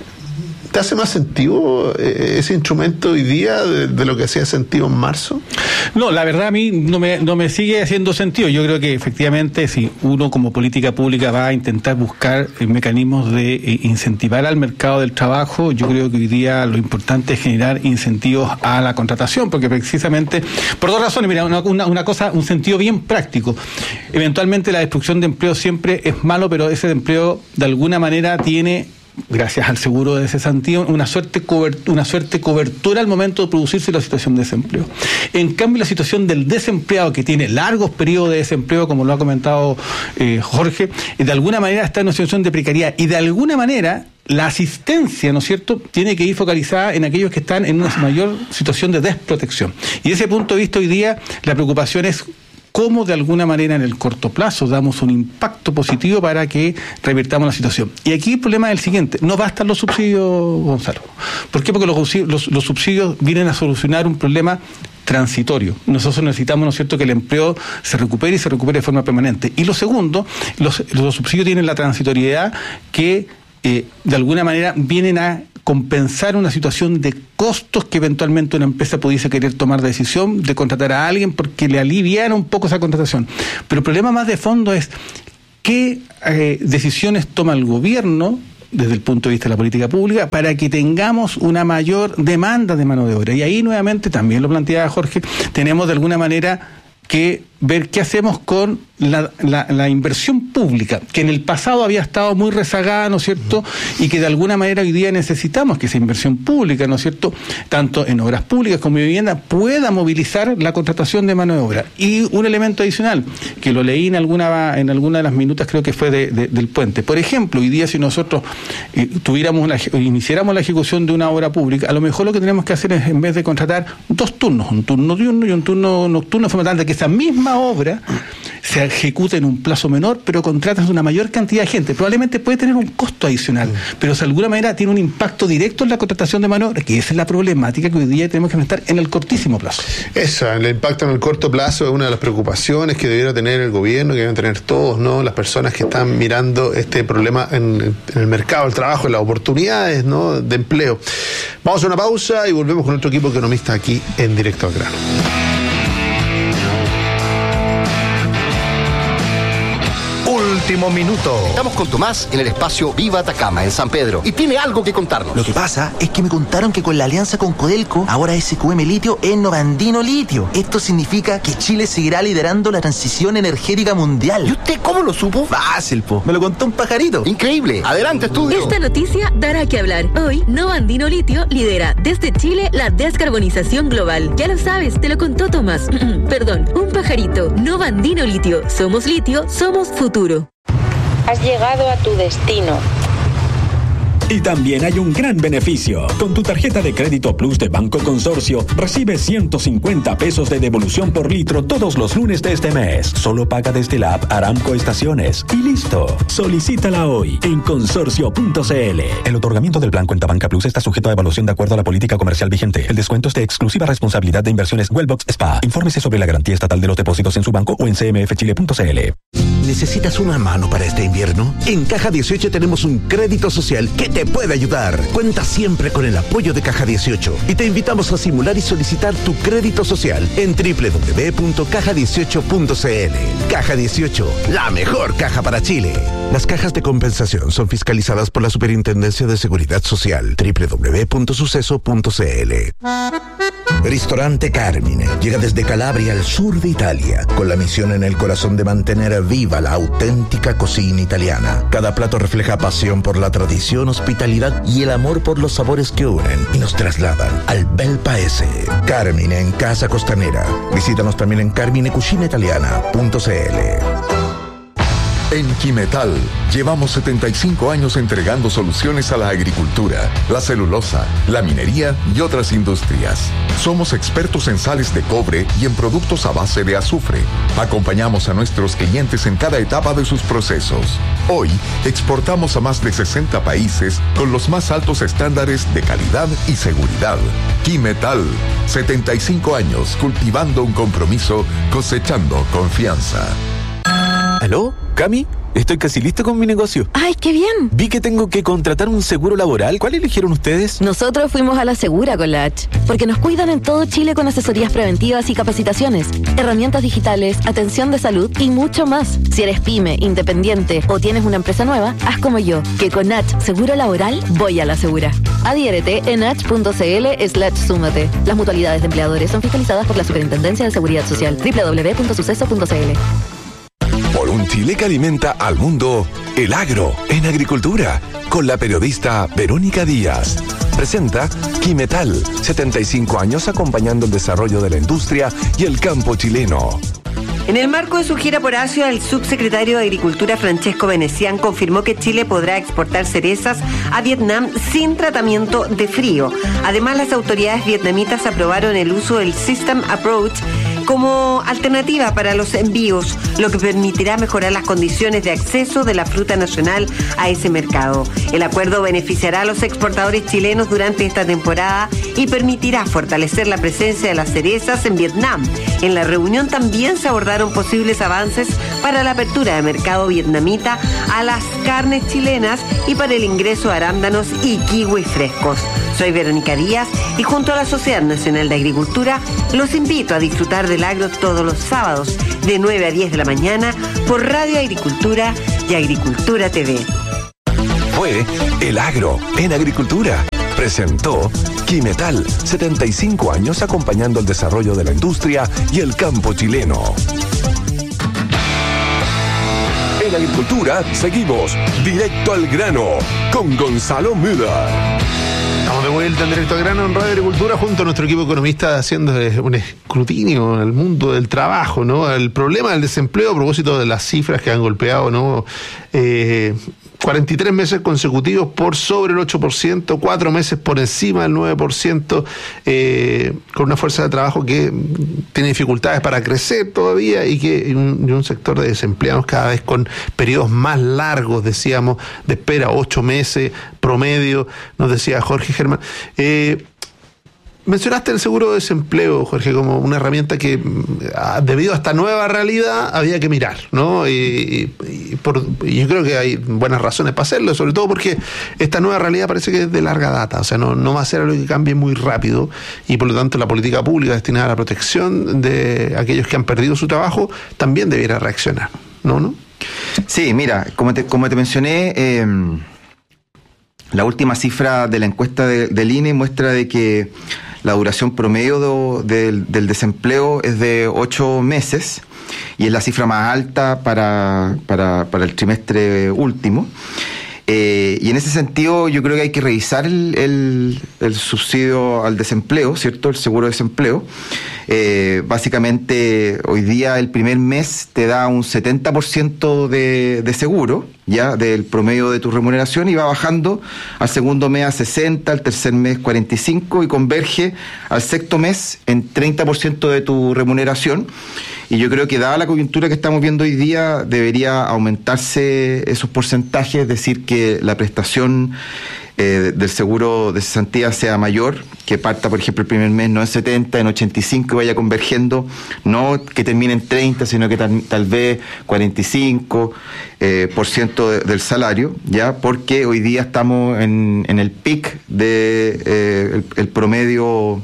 ¿Te hace más sentido ese instrumento hoy día de lo que hacía sentido en marzo? No, la verdad a mí no me sigue haciendo sentido. Yo creo que efectivamente si uno como política pública va a intentar buscar mecanismos de incentivar al mercado del trabajo, yo creo que hoy día lo importante es generar incentivos a la contratación, porque precisamente, por dos razones, mira, una cosa, un sentido bien práctico. Eventualmente la destrucción de empleo siempre es malo, pero ese empleo de alguna manera tiene, gracias al seguro de cesantía, una suerte cobertura al momento de producirse la situación de desempleo. En cambio, la situación del desempleado, que tiene largos periodos de desempleo, como lo ha comentado Jorge, de alguna manera está en una situación de precariedad, y de alguna manera la asistencia, ¿no es cierto?, tiene que ir focalizada en aquellos que están en una mayor situación de desprotección. Y desde ese punto de vista, hoy día la preocupación es cómo de alguna manera en el corto plazo damos un impacto positivo para que revirtamos la situación. Y aquí el problema es el siguiente: no bastan los subsidios, Gonzalo. ¿Por qué? Porque los subsidios vienen a solucionar un problema transitorio. Nosotros necesitamos, ¿no es cierto?, que el empleo se recupere y se recupere de forma permanente. Y lo segundo, los subsidios tienen la transitoriedad que de alguna manera vienen a compensar una situación de costos que eventualmente una empresa pudiese querer tomar decisión de contratar a alguien porque le aliviara un poco esa contratación. Pero el problema más de fondo es qué decisiones toma el gobierno desde el punto de vista de la política pública para que tengamos una mayor demanda de mano de obra. Y ahí nuevamente, también lo planteaba Jorge, tenemos de alguna manera que ver qué hacemos con la inversión pública, que en el pasado había estado muy rezagada, ¿no es cierto?, y que de alguna manera hoy día necesitamos que esa inversión pública, ¿no es cierto?, tanto en obras públicas como en vivienda, pueda movilizar la contratación de mano de obra. Y un elemento adicional, que lo leí en alguna de las minutas, creo que fue del puente. Por ejemplo, hoy día si nosotros iniciáramos la ejecución de una obra pública, a lo mejor lo que tenemos que hacer es, en vez de contratar 2 turnos, un turno diurno y un turno nocturno, de forma tal de que esa misma obra se ejecuta en un plazo menor, pero contratas una mayor cantidad de gente. Probablemente puede tener un costo adicional, pero de alguna manera tiene un impacto directo en la contratación de mano de obra, que esa es la problemática que hoy día tenemos que enfrentar en el cortísimo plazo. El impacto en el corto plazo es una de las preocupaciones que debiera tener el gobierno, que deben tener todos, ¿no?, las personas que están mirando este problema en el mercado del trabajo, en las oportunidades, ¿no?, de empleo. Vamos a una pausa y volvemos con nuestro equipo economista aquí en Directo al Grano. Último minuto. Estamos con Tomás en el espacio Viva Atacama, en San Pedro, y tiene algo que contarnos. Lo que pasa es que me contaron que con la alianza con Codelco, ahora SQM Litio es Novandino Litio. Esto significa que Chile seguirá liderando la transición energética mundial. ¿Y usted cómo lo supo? Fácil, po. Me lo contó un pajarito. Increíble. Adelante, estudio. Esta noticia dará que hablar. Hoy, Novandino Litio lidera desde Chile la descarbonización global. Ya lo sabes, te lo contó Tomás. Perdón, un pajarito. Novandino Litio. Somos litio, somos futuro. Has llegado a tu destino. Y también hay un gran beneficio. Con tu tarjeta de crédito Plus de Banco Consorcio, recibes 150 pesos de devolución por litro todos los lunes de este mes. Solo paga desde la app Aramco Estaciones. Y listo. Solicítala hoy en consorcio.cl. El otorgamiento del plan Cuenta Banca Plus está sujeto a evaluación de acuerdo a la política comercial vigente. El descuento es de exclusiva responsabilidad de Inversiones Wellbox SPA. Infórmese sobre la garantía estatal de los depósitos en su banco o en cmfchile.cl. ¿Necesitas una mano para este invierno? En Caja 18 tenemos un crédito social que te puede ayudar. Cuenta siempre con el apoyo de Caja 18 y te invitamos a simular y solicitar tu crédito social en www.caja18.cl. Caja 18, la mejor caja para Chile. Las cajas de compensación son fiscalizadas por la Superintendencia de Seguridad Social. www.suceso.cl. Ristorante Carmine llega desde Calabria al sur de Italia con la misión en el corazón de mantener viva la auténtica cocina italiana. Cada plato refleja pasión por la tradición, hospitalidad y el amor por los sabores que unen y nos trasladan al bel paese. Carmine en Casa Costanera. Visítanos también en carminecucinaitaliana.cl. En Quimetal llevamos 75 años entregando soluciones a la agricultura, la celulosa, la minería y otras industrias. Somos expertos en sales de cobre y en productos a base de azufre. Acompañamos a nuestros clientes en cada etapa de sus procesos. Hoy exportamos a más de 60 países con los más altos estándares de calidad y seguridad. Quimetal, 75 años cultivando un compromiso, cosechando confianza. ¿Aló? ¿Cami? Estoy casi listo con mi negocio. ¡Ay, qué bien! Vi que tengo que contratar un seguro laboral. ¿Cuál eligieron ustedes? Nosotros fuimos a la Segura con la H, porque nos cuidan en todo Chile con asesorías preventivas y capacitaciones, herramientas digitales, atención de salud y mucho más. Si eres pyme, independiente o tienes una empresa nueva, haz como yo, que con H Seguro Laboral voy a la Segura. Adhiérete en h.cl/súmate. Las mutualidades de empleadores son fiscalizadas por la Superintendencia de Seguridad Social. www.suceso.cl. Por un Chile que alimenta al mundo, el agro en agricultura, con la periodista Verónica Díaz. Presenta Quimetal, 75 años acompañando el desarrollo de la industria y el campo chileno. En el marco de su gira por Asia, el subsecretario de Agricultura Francesco Venecián confirmó que Chile podrá exportar cerezas a Vietnam sin tratamiento de frío. Además, las autoridades vietnamitas aprobaron el uso del System Approach como alternativa para los envíos, lo que permitirá mejorar las condiciones de acceso de la fruta nacional a ese mercado. El acuerdo beneficiará a los exportadores chilenos durante esta temporada y permitirá fortalecer la presencia de las cerezas en Vietnam. En la reunión también se abordaron posibles avances para la apertura de mercado vietnamita a las carnes chilenas y para el ingreso de arándanos y kiwi frescos. Soy Verónica Díaz y junto a la Sociedad Nacional de Agricultura los invito a disfrutar del agro todos los sábados de 9 a 10 de la mañana por Radio Agricultura y Agricultura TV. Fue El Agro en Agricultura. Presentó Quimetal, 75 años acompañando el desarrollo de la industria y el campo chileno. En Agricultura seguimos directo al grano con Gonzalo Müller. Estamos de vuelta en Directo al Grano en Radio Agricultura junto a nuestro equipo economista haciendo un escrutinio en el mundo del trabajo, ¿no? El problema del desempleo a propósito de las cifras que han golpeado, ¿no? 43 meses consecutivos por sobre el 8%, 4 meses por encima del 9%, con una fuerza de trabajo que tiene dificultades para crecer todavía y un sector de desempleados cada vez con periodos más largos, decíamos, de espera, 8 meses promedio, nos decía Jorge Germán. Mencionaste el seguro de desempleo, Jorge, como una herramienta que, debido a esta nueva realidad, había que mirar, ¿no? Y yo creo que hay buenas razones para hacerlo, sobre todo porque esta nueva realidad parece que es de larga data, o sea, no va a ser algo que cambie muy rápido y por lo tanto la política pública destinada a la protección de aquellos que han perdido su trabajo también debiera reaccionar, ¿no? Sí, mira, como te mencioné, la última cifra de la encuesta del INE muestra de que la duración promedio del desempleo es de 8 meses y es la cifra más alta para el trimestre último. Y en ese sentido yo creo que hay que revisar el subsidio al desempleo, ¿cierto? El seguro de desempleo. Básicamente hoy día el primer mes te da un 70% de seguro, ya, del promedio de tu remuneración, y va bajando al segundo mes a 60%, al tercer mes 45% y converge al sexto mes en 30% de tu remuneración. Y yo creo que dada la coyuntura que estamos viendo hoy día, debería aumentarse esos porcentajes, es decir, que la prestación del seguro de cesantía sea mayor, que parta, por ejemplo, el primer mes no en 70, en 85 y vaya convergiendo, no que termine en 30, sino que tal vez 45% del salario, ya, porque hoy día estamos en el pic de el promedio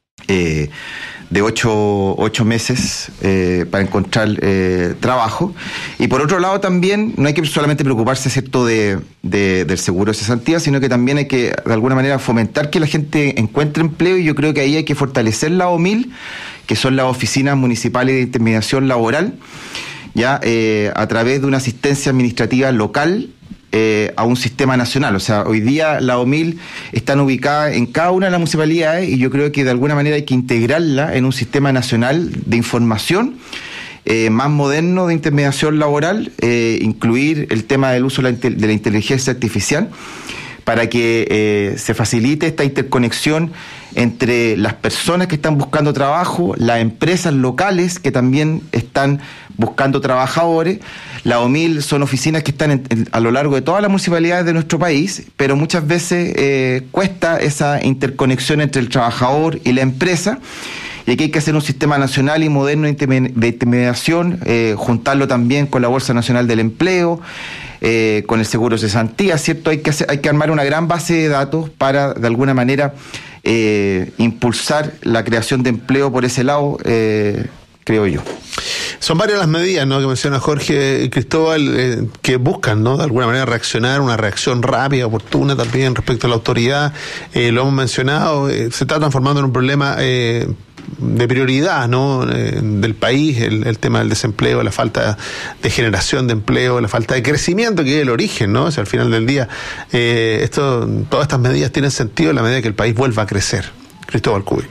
de 8 meses para encontrar trabajo. Y por otro lado también no hay que solamente preocuparse, ¿cierto?, del seguro de cesantía, sino que también hay que de alguna manera fomentar que la gente encuentre empleo, y yo creo que ahí hay que fortalecer la OMIL, que son las oficinas municipales de intermediación laboral, ya a través de una asistencia administrativa local a un sistema nacional. O sea, hoy día la OMIL están ubicadas en cada una de las municipalidades y yo creo que de alguna manera hay que integrarla en un sistema nacional de información más moderno de intermediación laboral, incluir el tema del uso de la inteligencia artificial para que se facilite esta interconexión entre las personas que están buscando trabajo, las empresas locales que también están buscando trabajadores. La OMIL son oficinas que están a lo largo de todas las municipalidades de nuestro país, pero muchas veces cuesta esa interconexión entre el trabajador y la empresa. y aquí hay que hacer un sistema nacional y moderno de intermediación, juntarlo también con la Bolsa Nacional del Empleo, con el seguro de cesantía, ¿cierto? Hay que armar una gran base de datos para, de alguna manera, impulsar la creación de empleo por ese lado, creo yo. Son varias las medidas, ¿no?, que menciona Jorge Cristóbal, que buscan, ¿no?, de alguna manera reaccionar, una reacción rápida, oportuna también respecto a la autoridad. Lo hemos mencionado, se está transformando en un problema de prioridad, ¿no?, del país, el tema del desempleo, la falta de generación de empleo, la falta de crecimiento, que es el origen, ¿no? O sea, al final del día, todas estas medidas tienen sentido en la medida que el país vuelva a crecer. Cristóbal Cubil.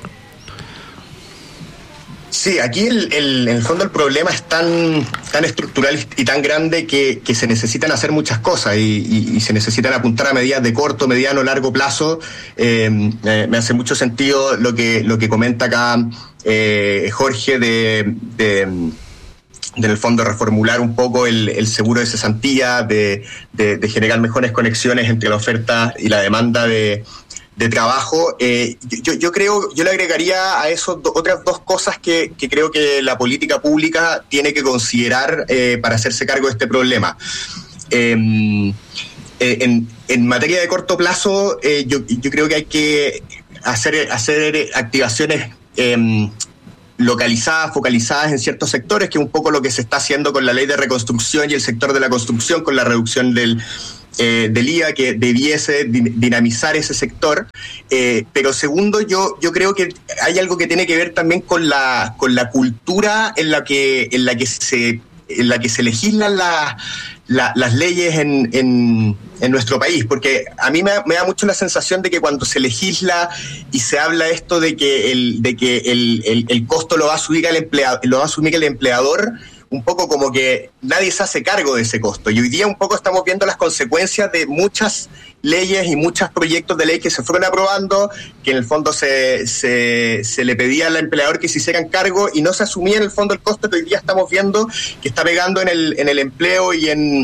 Sí, aquí en el fondo el problema es tan estructural y tan grande que se necesitan hacer muchas cosas y se necesitan apuntar a medidas de corto, mediano, largo plazo. Me hace mucho sentido lo que comenta acá Jorge en el fondo reformular un poco el seguro de cesantía, de generar mejores conexiones entre la oferta y la demanda de trabajo. Yo le agregaría a eso otras dos cosas que creo que la política pública tiene que considerar para hacerse cargo de este problema. En materia de corto plazo, yo creo que hay que hacer activaciones localizadas, focalizadas en ciertos sectores, que es un poco lo que se está haciendo con la ley de reconstrucción y el sector de la construcción, con la reducción del IVA, que debiese dinamizar ese sector. Pero segundo, yo creo que hay algo que tiene que ver también con la cultura en la que se legislan las leyes en nuestro país, porque a mí me da mucho la sensación de que cuando se legisla y se habla esto de que el costo lo va a asumir el empleador, un poco como que nadie se hace cargo de ese costo. Y hoy día un poco estamos viendo las consecuencias de muchas leyes y muchos proyectos de ley que se fueron aprobando, que en el fondo se le pedía al empleador que se hicieran cargo y no se asumía en el fondo el costo, que hoy día estamos viendo que está pegando en el empleo y en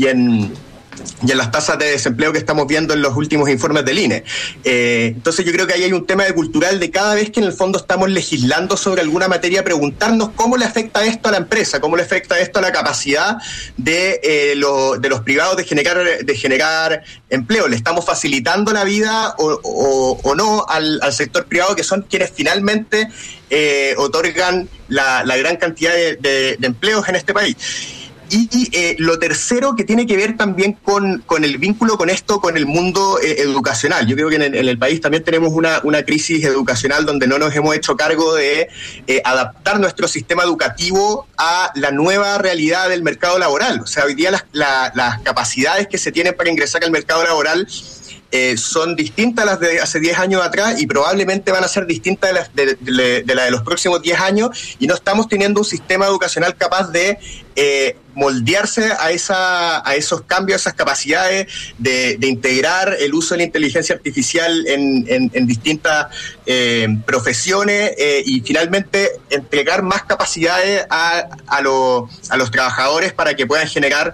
las tasas de desempleo que estamos viendo en los últimos informes del INE. Entonces yo creo que ahí hay un tema cultural de cada vez que en el fondo estamos legislando sobre alguna materia, preguntarnos cómo le afecta esto a la empresa, cómo le afecta esto a la capacidad de los privados de generar empleo. ¿Le estamos facilitando la vida o no al sector privado, que son quienes finalmente otorgan la gran cantidad de empleos en este país? Y lo tercero, que tiene que ver también con el vínculo con esto, con el mundo educacional. Yo creo que en el país también tenemos una crisis educacional donde no nos hemos hecho cargo de adaptar nuestro sistema educativo a la nueva realidad del mercado laboral. O sea, hoy día las capacidades que se tienen para ingresar al mercado laboral son distintas a las de hace 10 años atrás y probablemente van a ser distintas de la de los próximos 10 años, y no estamos teniendo un sistema educacional capaz de moldearse a esos cambios, a esas capacidades de integrar el uso de la inteligencia artificial en distintas profesiones y finalmente entregar más capacidades a los trabajadores para que puedan generar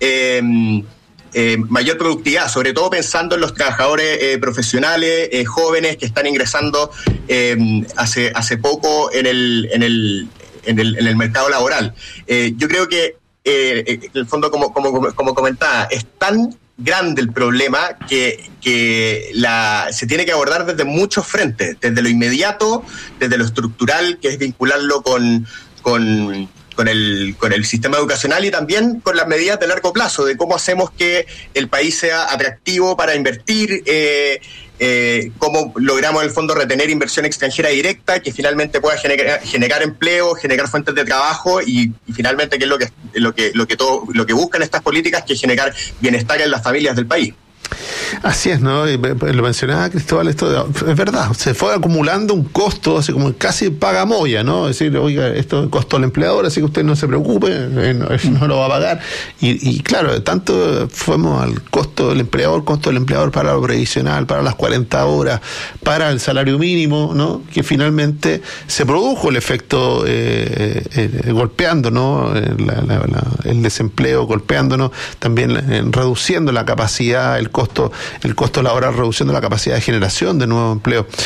mayor productividad, sobre todo pensando en los trabajadores profesionales, jóvenes que están ingresando hace poco en el mercado laboral. Yo creo que en el fondo, como comentaba, es tan grande el problema que se tiene que abordar desde muchos frentes, desde lo inmediato, desde lo estructural, que es vincularlo con el sistema educacional, y también con las medidas de largo plazo, de cómo hacemos que el país sea atractivo para invertir, cómo logramos en el fondo retener inversión extranjera directa que finalmente pueda generar empleo, generar fuentes de trabajo y finalmente, que es lo que buscan estas políticas, que es generar bienestar en las familias del país. Así es, ¿no? Y lo mencionaba Cristóbal, esto es verdad, se fue acumulando un costo, así como casi pagamoya, ¿no? Es decir, oiga, esto costó al empleador, así que usted no se preocupe, no lo va a pagar. Y claro, tanto fuimos al costo del empleador para lo previsional, para las 40 horas, para el salario mínimo, ¿no? Que finalmente se produjo el efecto golpeando, ¿no? El desempleo, golpeándonos, también reduciendo la capacidad, el costo laboral, reduciendo la capacidad de generación de nuevo empleo.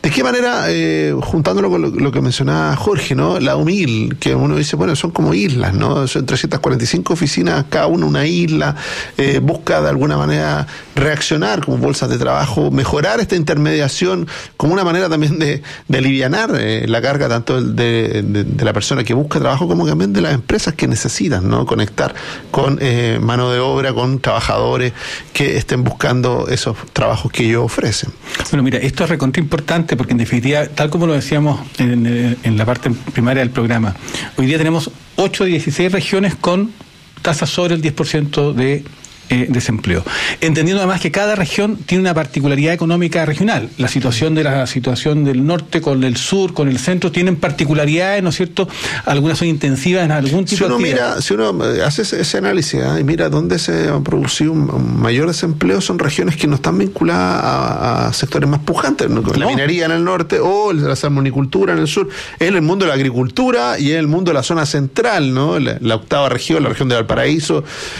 ¿De qué manera, juntándolo con lo que mencionaba Jorge, ¿no? La UMIL, que uno dice, bueno, son como islas, ¿no? Son 345 oficinas, cada una isla, busca de alguna manera reaccionar como bolsas de trabajo, mejorar esta intermediación como una manera también de alivianar la carga tanto de la persona que busca trabajo como también de las empresas que necesitan, ¿no? Conectar con mano de obra, con trabajadores que estén buscando esos trabajos que ellos ofrecen. Bueno, mira, esto es recontra importante porque en definitiva, tal como lo decíamos en la parte primaria del programa, hoy día tenemos 8 de 16 regiones con tasas sobre el 10% de desempleo. Entendiendo además que cada región tiene una particularidad económica regional. La situación del norte con el sur, con el centro, tienen particularidades, ¿no es cierto? Algunas son intensivas en algún tipo de actividad. Si uno hace ese análisis y mira dónde se ha producido un mayor desempleo, son regiones que no están vinculadas a sectores más pujantes, ¿no? La minería en el norte o la salmonicultura en el sur. Es el mundo de la agricultura y es el mundo de la zona central, ¿no? La octava región, la región de Valparaíso,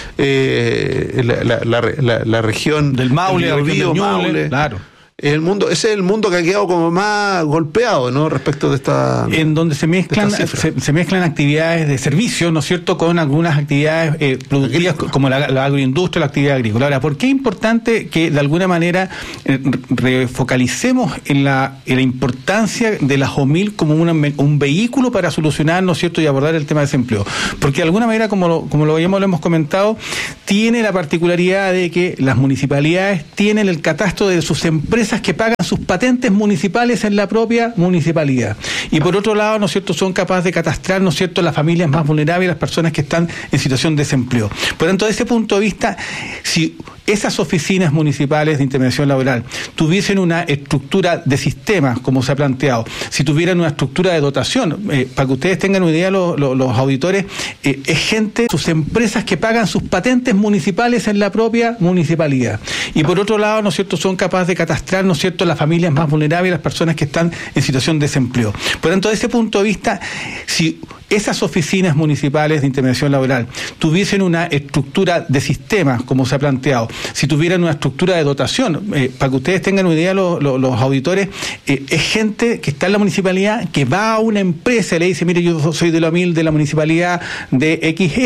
la región del Maule, del Biobío, Maule, claro. Ese es el mundo que ha quedado como más golpeado, ¿no? Respecto de esta... En donde se mezclan actividades de servicio, ¿no es cierto?, con algunas actividades productivas como la agroindustria, la actividad agrícola. Ahora, ¿por qué es importante que de alguna manera refocalicemos en la importancia de la OMIL como un vehículo para solucionar, ¿no es cierto?, y abordar el tema de desempleo? Porque de alguna manera, como lo hemos comentado, tiene la particularidad de que las municipalidades tienen el catastro de sus empresas que pagan sus patentes municipales en la propia municipalidad. Y por otro lado, ¿no es cierto?, son capaces de catastrar, ¿no es cierto?, las familias más vulnerables, las personas que están en situación de desempleo. Por tanto, desde ese punto de vista, si esas oficinas municipales de intermediación laboral tuviesen una estructura de sistemas, como se ha planteado, si tuvieran una estructura de dotación, para que ustedes tengan una idea, los auditores, es gente, sus empresas que pagan sus patentes municipales en la propia municipalidad. Y por otro lado, ¿no es cierto?, son capaces de catastrar, ¿no es cierto?, las familias más vulnerables, las personas que están en situación de desempleo. Por tanto, desde ese punto de vista, si esas oficinas municipales de intermediación laboral tuviesen una estructura de sistemas, como se ha planteado, si tuvieran una estructura de dotación, para que ustedes tengan una idea, los auditores, es gente que está en la municipalidad, que va a una empresa y le dice, mire, yo soy de la OMIL de la municipalidad de X